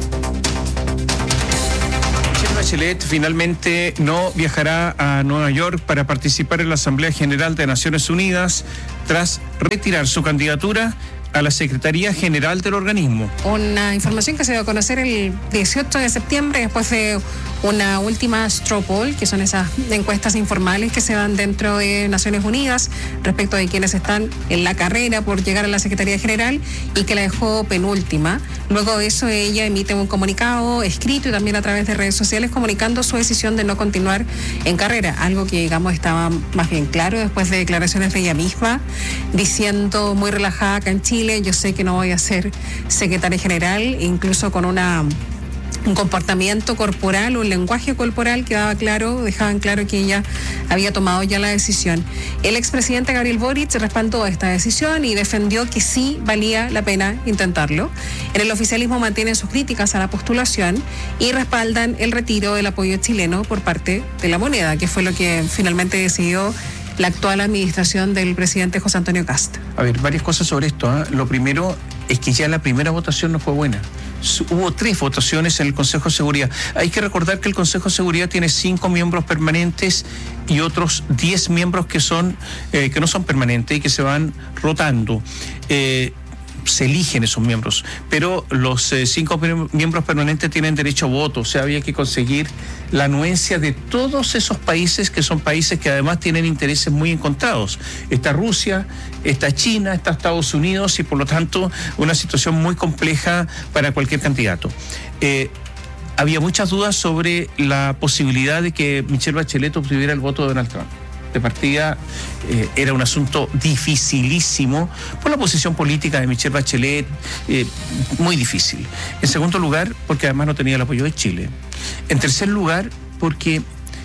Michelle Bachelet finalmente no viajará a Nueva York para participar en la Asamblea General de Naciones Unidas tras retirar su candidatura a la Secretaría General del organismo. Una información que se dio a conocer el dieciocho de septiembre después de una última straw poll, que son esas encuestas informales que se dan dentro de Naciones Unidas respecto de quienes están en la carrera por llegar a la Secretaría General y que la dejó penúltima. Luego de eso ella emite un comunicado escrito y también a través de redes sociales comunicando su decisión de no continuar en carrera, algo que digamos estaba más bien claro después de declaraciones de ella misma, diciendo muy relajada acá en Chile: yo sé que no voy a ser secretaria general, incluso con una un comportamiento corporal, un lenguaje corporal que daba claro, dejaban claro que ella había tomado ya la decisión. El expresidente Gabriel Boric respaldó esta decisión y defendió que sí valía la pena intentarlo. En el oficialismo mantienen sus críticas a la postulación y respaldan el retiro del apoyo chileno por parte de la moneda, que fue lo que finalmente decidió la actual administración del presidente José Antonio Kast. A ver, varias cosas sobre esto, ¿eh? Lo primero es que ya la primera votación no fue buena. Hubo tres votaciones en el Consejo de Seguridad. Hay que recordar que el Consejo de Seguridad tiene cinco miembros permanentes y otros diez miembros que son eh, que no son permanentes y que se van rotando. Eh, se eligen esos miembros, pero los eh, cinco miembros permanentes tienen derecho a voto, o sea, había que conseguir la anuencia de todos esos países, que son países que además tienen intereses muy encontrados. Está Rusia, está China, está Estados Unidos y por lo tanto una situación muy compleja para cualquier candidato. Eh, había muchas dudas sobre la posibilidad de que Michelle Bachelet obtuviera el voto de Donald Trump. De partida eh, era un asunto dificilísimo por la posición política de Michelle Bachelet, eh, muy difícil. En segundo lugar, porque además no tenía el apoyo de Chile. En tercer lugar, porque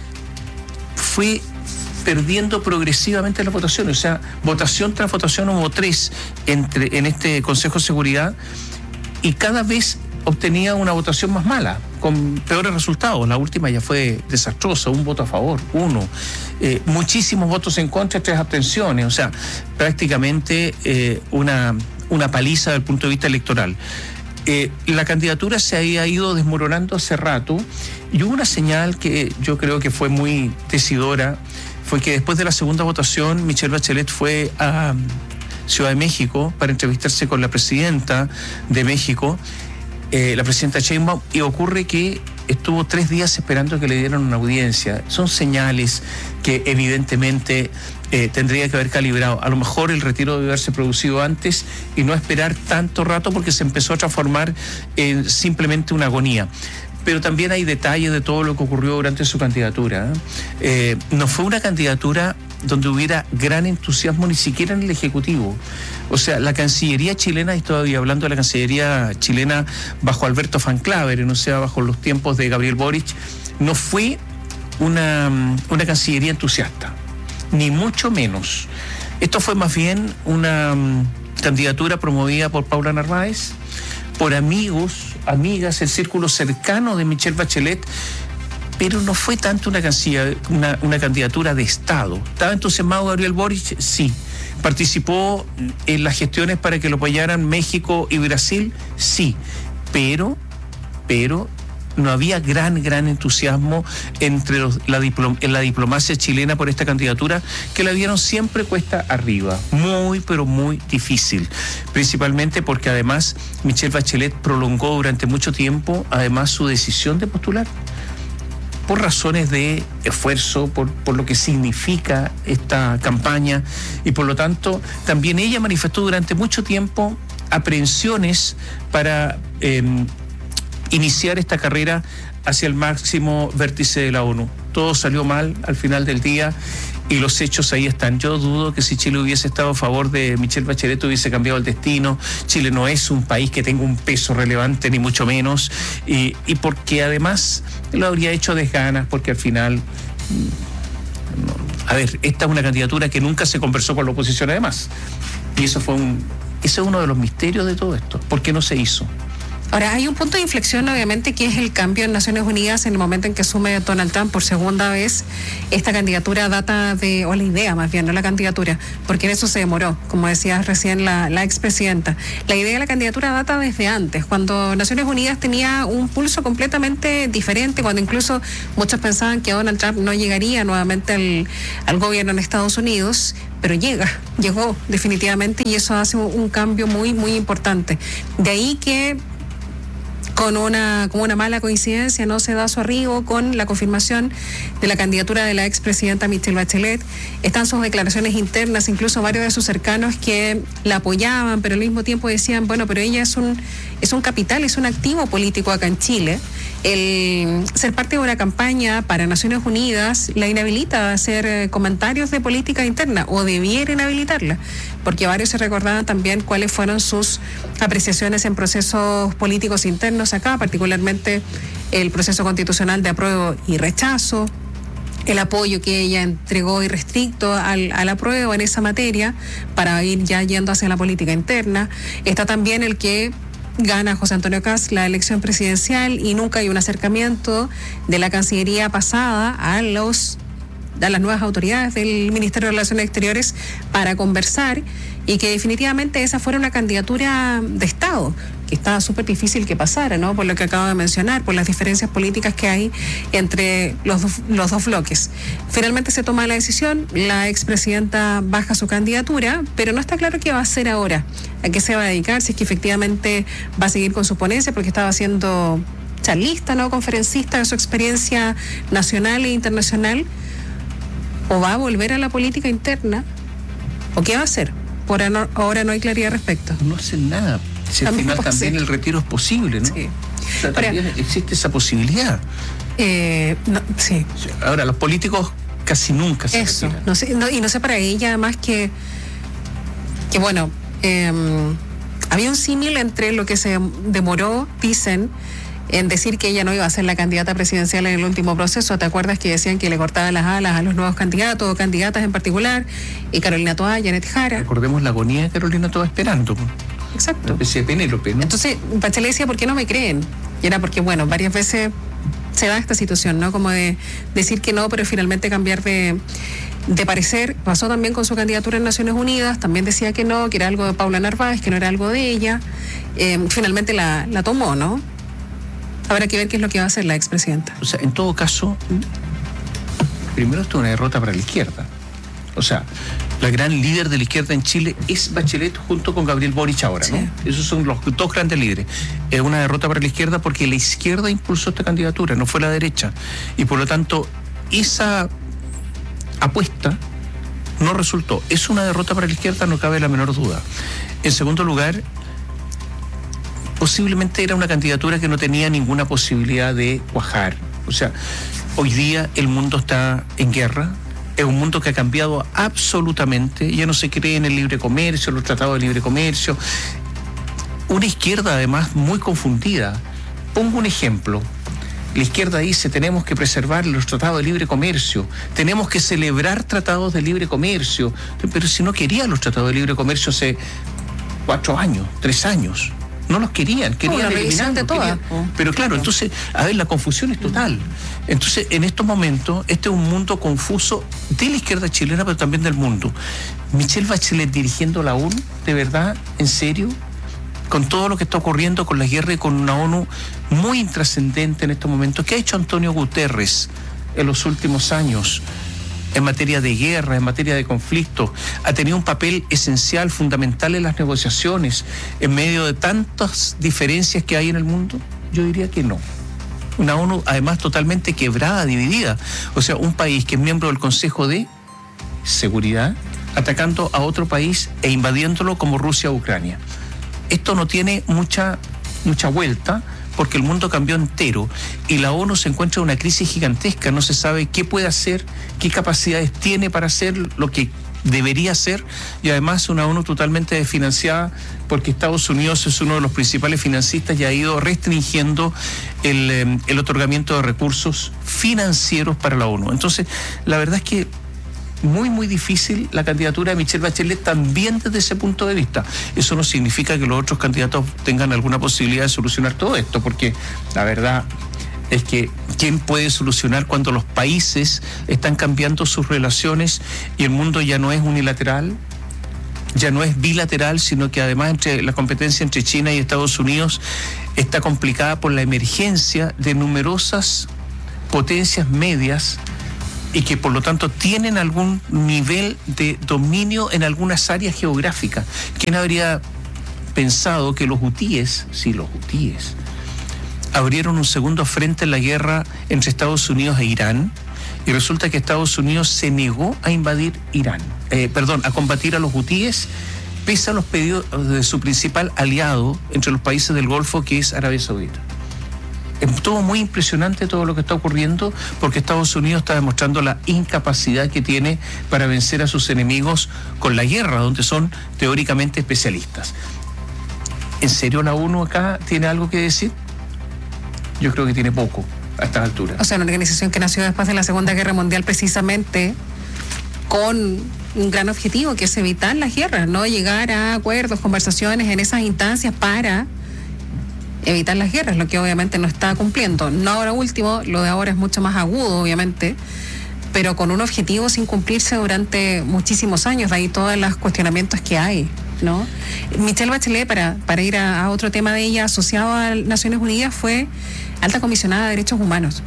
fue perdiendo progresivamente las votaciones, o sea, votación tras votación hubo tres entre, en este Consejo de Seguridad y cada vez obtenía una votación más mala, con peores resultados. La última ya fue desastrosa, un voto a favor, uno. Eh, muchísimos votos en contra, tres abstenciones, o sea, prácticamente eh, una, una paliza desde el punto de vista electoral. Eh, la candidatura se había ido desmoronando hace rato y hubo una señal que yo creo que fue muy decidora, fue que después de la segunda votación Michelle Bachelet fue a Ciudad de México para entrevistarse con la presidenta de México, Eh, la presidenta Sheinbaum, y ocurre que estuvo tres días esperando que le dieran una audiencia. Son señales que evidentemente eh, tendría que haber calibrado. A lo mejor el retiro debe haberse producido antes y no esperar tanto rato porque se empezó a transformar en simplemente una agonía. Pero también hay detalles de todo lo que ocurrió durante su candidatura. Eh, no fue una candidatura donde hubiera gran entusiasmo ni siquiera en el Ejecutivo. O sea, la Cancillería chilena, y estoy hablando de la Cancillería chilena bajo Alberto Van Claveren, o sea, bajo los tiempos de Gabriel Boric, no fue una, una Cancillería entusiasta, ni mucho menos. Esto fue más bien una um, candidatura promovida por Paula Narváez, por amigos, amigas, el círculo cercano de Michelle Bachelet, pero no fue tanto una, una, una candidatura de Estado. ¿Estaba entusiasmado Gabriel Boric? Sí. ¿Participó en las gestiones para que lo apoyaran México y Brasil? Sí. Pero, pero no había gran, gran entusiasmo entre los, la, diplom, en la diplomacia chilena por esta candidatura, que la vieron siempre cuesta arriba. Muy, pero muy difícil. Principalmente porque además Michelle Bachelet prolongó durante mucho tiempo, además, su decisión de postular, por razones de esfuerzo, por, por lo que significa esta campaña, y por lo tanto también ella manifestó durante mucho tiempo aprehensiones para eh, iniciar esta carrera hacia el máximo vértice de la ONU. Todo salió mal al final del día y los hechos ahí están. Yo dudo que si Chile hubiese estado a favor de Michelle Bachelet hubiese cambiado el destino. Chile no es un país que tenga un peso relevante, ni mucho menos, y, y porque además lo habría hecho a desganas, porque al final... A ver, esta es una candidatura que nunca se conversó con la oposición además. Y eso fue un... Ese es uno de los misterios de todo esto. ¿Por qué no se hizo? Ahora, hay un punto de inflexión, obviamente, que es el cambio en Naciones Unidas en el momento en que asume Donald Trump por segunda vez. Esta candidatura data de, o la idea más bien, no la candidatura, porque en eso se demoró, como decías recién la, la expresidenta. La idea de la candidatura data desde antes, cuando Naciones Unidas tenía un pulso completamente diferente, cuando incluso muchos pensaban que Donald Trump no llegaría nuevamente al, al gobierno en Estados Unidos, pero llega, llegó definitivamente, y eso hace un, un cambio muy, muy importante. De ahí que con una, como una mala coincidencia no se da su arribo con la confirmación de la candidatura de la expresidenta Michelle Bachelet. Están sus declaraciones internas, incluso varios de sus cercanos que la apoyaban, pero al mismo tiempo decían, bueno, pero ella es un, es un capital, es un activo político acá en Chile. El ser parte de una campaña para Naciones Unidas la inhabilita a hacer eh, comentarios de política interna, o debiera inhabilitarla, porque varios se recordaban también cuáles fueron sus apreciaciones en procesos políticos internos acá, particularmente el proceso constitucional de apruebo y rechazo, el apoyo que ella entregó irrestricto al, al apruebo en esa materia para ir ya yendo hacia la política interna. Está también el que gana José Antonio Kast la elección presidencial y nunca hay un acercamiento de la Cancillería pasada a los a las nuevas autoridades del Ministerio de Relaciones Exteriores para conversar, y que definitivamente esa fuera una candidatura de Estado, que estaba súper difícil que pasara, ¿no? Por lo que acabo de mencionar, por las diferencias políticas que hay entre los, do, los dos bloques. Finalmente se toma la decisión, la expresidenta baja su candidatura, pero no está claro qué va a hacer ahora, a qué se va a dedicar, si es que efectivamente va a seguir con su ponencia, porque estaba siendo charlista, ¿no? Conferencista de su experiencia nacional e internacional, o va a volver a la política interna, o qué va a hacer. Por ahora no hay claridad al respecto. No hacen nada. Si al final también el retiro es posible, ¿no? Sí. O sea, también ahora, existe esa posibilidad. Eh, no, sí. Ahora, los políticos casi nunca se Eso, retiran. No sé, no, y no sé para ella, además que, que bueno, eh, había un símil entre lo que se demoró, dicen, en decir que ella no iba a ser la candidata presidencial en el último proceso. ¿Te acuerdas que decían que le cortaban las alas a los nuevos candidatos o candidatas en particular? Y Carolina Toá, Janet Jara. Recordemos la agonía de Carolina Toá esperando. Exacto. Una especie de Penélope, ¿no? Entonces, Bachelet decía, ¿por qué no me creen? Y era porque, bueno, varias veces se da esta situación, ¿no? Como de decir que no, pero finalmente cambiar de, de parecer. Pasó también con su candidatura en Naciones Unidas, también decía que no, que era algo de Paula Narváez, que no era algo de ella. Eh, finalmente la, la tomó, ¿no? Habrá que ver qué es lo que va a hacer la expresidenta. O sea, en todo caso, primero esto es una derrota para la izquierda. O sea, la gran líder de la izquierda en Chile es Bachelet junto con Gabriel Boric ahora, ¿no? Sí. Esos son los dos grandes líderes. Es una derrota para la izquierda porque la izquierda impulsó esta candidatura, no fue la derecha. Y por lo tanto, esa apuesta no resultó. Es una derrota para la izquierda, no cabe la menor duda. En segundo lugar, posiblemente era una candidatura que no tenía ninguna posibilidad de cuajar. O sea, hoy día el mundo está en guerra, es un mundo que ha cambiado absolutamente, ya no se cree en el libre comercio, los tratados de libre comercio. Una izquierda además muy confundida. Pongo un ejemplo. La izquierda dice, tenemos que preservar los tratados de libre comercio, tenemos que celebrar tratados de libre comercio, pero si no querían los tratados de libre comercio hace cuatro años, tres años. No los querían, querían oh, eliminarlos, de todas. Querían. Pero claro, entonces, a ver, la confusión es total. Entonces, en estos momentos, este es un mundo confuso de la izquierda chilena, pero también del mundo. Michelle Bachelet dirigiendo la ONU, ¿de verdad? ¿En serio? Con todo lo que está ocurriendo con la guerra y con una ONU muy intrascendente en estos momentos. ¿Qué ha hecho Antonio Guterres en los últimos años en materia de guerra, en materia de conflicto? Ha tenido un papel esencial, fundamental en las negociaciones, en medio de tantas diferencias que hay en el mundo. Yo diría que no. Una ONU además totalmente quebrada, dividida. O sea, un país que es miembro del Consejo de Seguridad, atacando a otro país e invadiéndolo como Rusia o Ucrania. esto no tiene mucha, mucha vuelta, porque el mundo cambió entero y la ONU se encuentra en una crisis gigantesca, no se sabe qué puede hacer, qué capacidades tiene para hacer lo que debería hacer, y además una ONU totalmente desfinanciada, porque Estados Unidos es uno de los principales financistas y ha ido restringiendo el, el otorgamiento de recursos financieros para la ONU. Entonces, la verdad es que muy, muy difícil la candidatura de Michelle Bachelet también desde ese punto de vista. Eso no significa que los otros candidatos tengan alguna posibilidad de solucionar todo esto, porque la verdad es que ¿quién puede solucionar cuando los países están cambiando sus relaciones y el mundo ya no es unilateral, ya no es bilateral, sino que además entre la competencia entre China y Estados Unidos está complicada por la emergencia de numerosas potencias medias y que por lo tanto tienen algún nivel de dominio en algunas áreas geográficas? ¿Quién habría pensado que los hutíes, sí, los hutíes, abrieron un segundo frente en la guerra entre Estados Unidos e Irán? Y resulta que Estados Unidos se negó a invadir Irán, eh, perdón, a combatir a los hutíes, pese a los pedidos de su principal aliado entre los países del Golfo, que es Arabia Saudita. Es todo muy impresionante todo lo que está ocurriendo, porque Estados Unidos está demostrando la incapacidad que tiene para vencer a sus enemigos con la guerra, donde son teóricamente especialistas. ¿En serio la ONU acá tiene algo que decir? Yo creo que tiene poco a estas alturas. O sea, una organización que nació después de la Segunda Guerra Mundial precisamente con un gran objetivo, que es evitar las guerras, no llegar a acuerdos, conversaciones en esas instancias para evitar las guerras, lo que obviamente no está cumpliendo. No ahora último, lo de ahora es mucho más agudo, obviamente, pero con un objetivo sin cumplirse durante muchísimos años, de ahí todos los cuestionamientos que hay, ¿no? Michelle Bachelet, para, para ir a, a otro tema de ella, asociado a Naciones Unidas, fue alta comisionada de Derechos Humanos.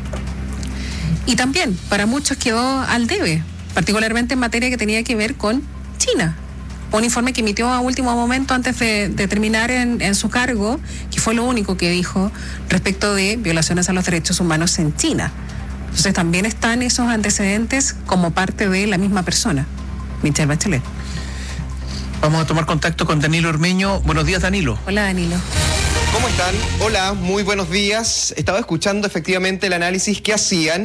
Y también, para muchos quedó al debe, particularmente en materia que tenía que ver con China. Un informe que emitió a último momento antes de, de terminar en, en su cargo, que fue lo único que dijo respecto de violaciones a los derechos humanos en China. Entonces también están esos antecedentes como parte de la misma persona, Michelle Bachelet. Vamos a tomar contacto con Danilo Ormeño. Buenos días, Danilo. Hola, Danilo. ¿Cómo están? Hola, muy buenos días. Estaba escuchando efectivamente el análisis que hacían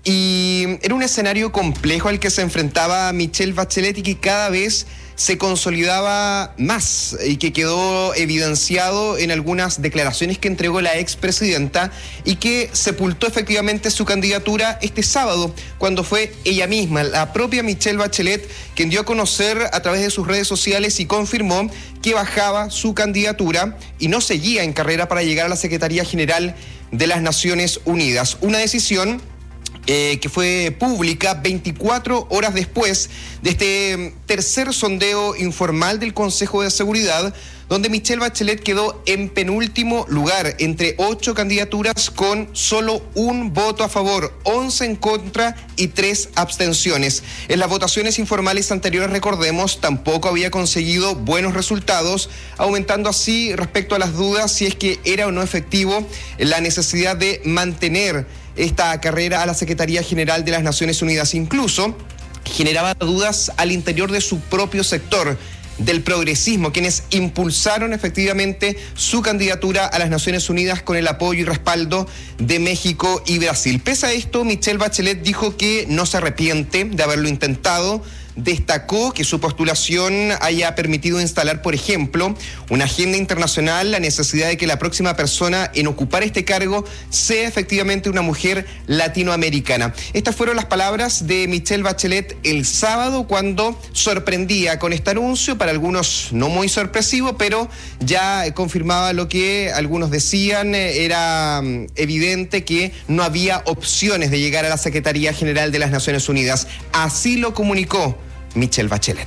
y era un escenario complejo al que se enfrentaba Michelle Bachelet y que cada vez se consolidaba más y que quedó evidenciado en algunas declaraciones que entregó la expresidenta y que sepultó efectivamente su candidatura este sábado, cuando fue ella misma, la propia Michelle Bachelet, quien dio a conocer a través de sus redes sociales y confirmó que bajaba su candidatura y no seguía en carrera para llegar a la Secretaría General de las Naciones Unidas. Una decisión Eh, que fue pública veinticuatro horas después de este tercer sondeo informal del Consejo de Seguridad, donde Michelle Bachelet quedó en penúltimo lugar entre ocho candidaturas con solo un voto a favor, once en contra y tres abstenciones. En las votaciones informales anteriores, recordemos, tampoco había conseguido buenos resultados, aumentando así respecto a las dudas si es que era o no efectivo la necesidad de mantener esta carrera a la Secretaría General de las Naciones Unidas. Incluso generaba dudas al interior de su propio sector, del progresismo, quienes impulsaron efectivamente su candidatura a las Naciones Unidas con el apoyo y respaldo de México y Brasil. Pese a esto, Michelle Bachelet dijo que no se arrepiente de haberlo intentado. Destacó que su postulación haya permitido instalar, por ejemplo, una agenda internacional, la necesidad de que la próxima persona en ocupar este cargo sea efectivamente una mujer latinoamericana. Estas fueron las palabras de Michelle Bachelet el sábado, cuando sorprendía con este anuncio, para algunos no muy sorpresivo, pero ya confirmaba lo que algunos decían. Era evidente que no había opciones de llegar a la Secretaría General de las Naciones Unidas. Así lo comunicó Michelle Bachelet.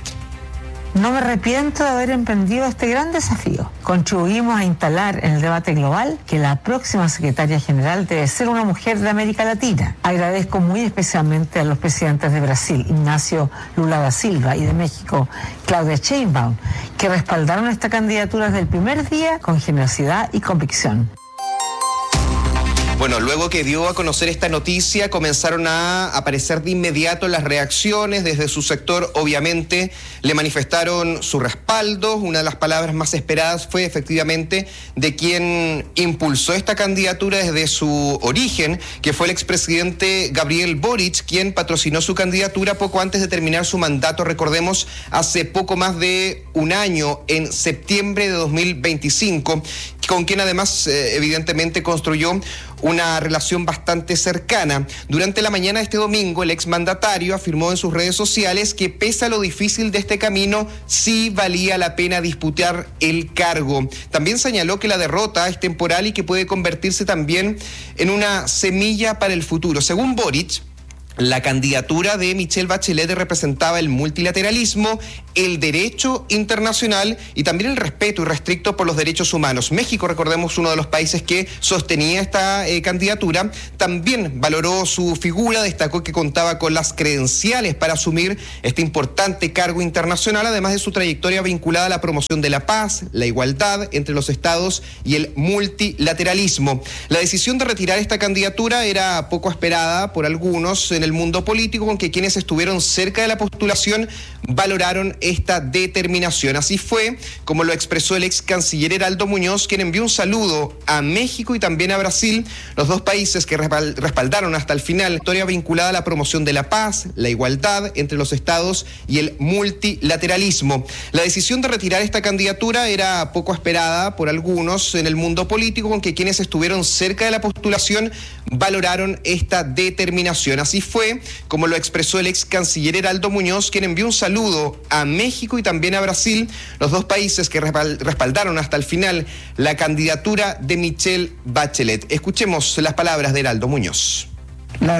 No me arrepiento de haber emprendido este gran desafío. Contribuimos a instalar en el debate global que la próxima secretaria general debe ser una mujer de América Latina. Agradezco muy especialmente a los presidentes de Brasil, Ignacio Lula da Silva, y de México, Claudia Sheinbaum, que respaldaron esta candidatura desde el primer día con generosidad y convicción. Bueno, luego que dio a conocer esta noticia, comenzaron a aparecer de inmediato las reacciones. Desde su sector, obviamente, le manifestaron su respaldo. Una de las palabras más esperadas fue efectivamente de quien impulsó esta candidatura desde su origen, que fue el expresidente Gabriel Boric, quien patrocinó su candidatura poco antes de terminar su mandato, recordemos, hace poco más de un año, en septiembre de dos mil veinticinco, con quien además eh, evidentemente construyó una relación bastante cercana. Durante la mañana de este domingo, el exmandatario afirmó en sus redes sociales que pese a lo difícil de este camino, sí valía la pena disputar el cargo. También señaló que la derrota es temporal y que puede convertirse también en una semilla para el futuro. Según Boric, la candidatura de Michelle Bachelet representaba el multilateralismo, el derecho internacional y también el respeto irrestricto por los derechos humanos. México, recordemos, uno de los países que sostenía esta eh, candidatura, también valoró su figura, destacó que contaba con las credenciales para asumir este importante cargo internacional, además de su trayectoria vinculada a la promoción de la paz, la igualdad entre los estados y el multilateralismo. La decisión de retirar esta candidatura era poco esperada por algunos en el mundo político, con que quienes estuvieron cerca de la postulación valoraron esta determinación. Así fue como lo expresó el ex canciller Heraldo Muñoz, quien envió un saludo a México y también a Brasil, los dos países que respaldaron hasta el final la historia vinculada a la promoción de la paz, la igualdad entre los estados y el multilateralismo. La decisión de retirar esta candidatura era poco esperada por algunos en el mundo político, con que quienes estuvieron cerca de la postulación valoraron esta determinación. Así fue como lo expresó el ex canciller Heraldo Muñoz, quien envió un saludo a México y también a Brasil, los dos países que respaldaron hasta el final la candidatura de Michelle Bachelet. Escuchemos las palabras de Heraldo Muñoz.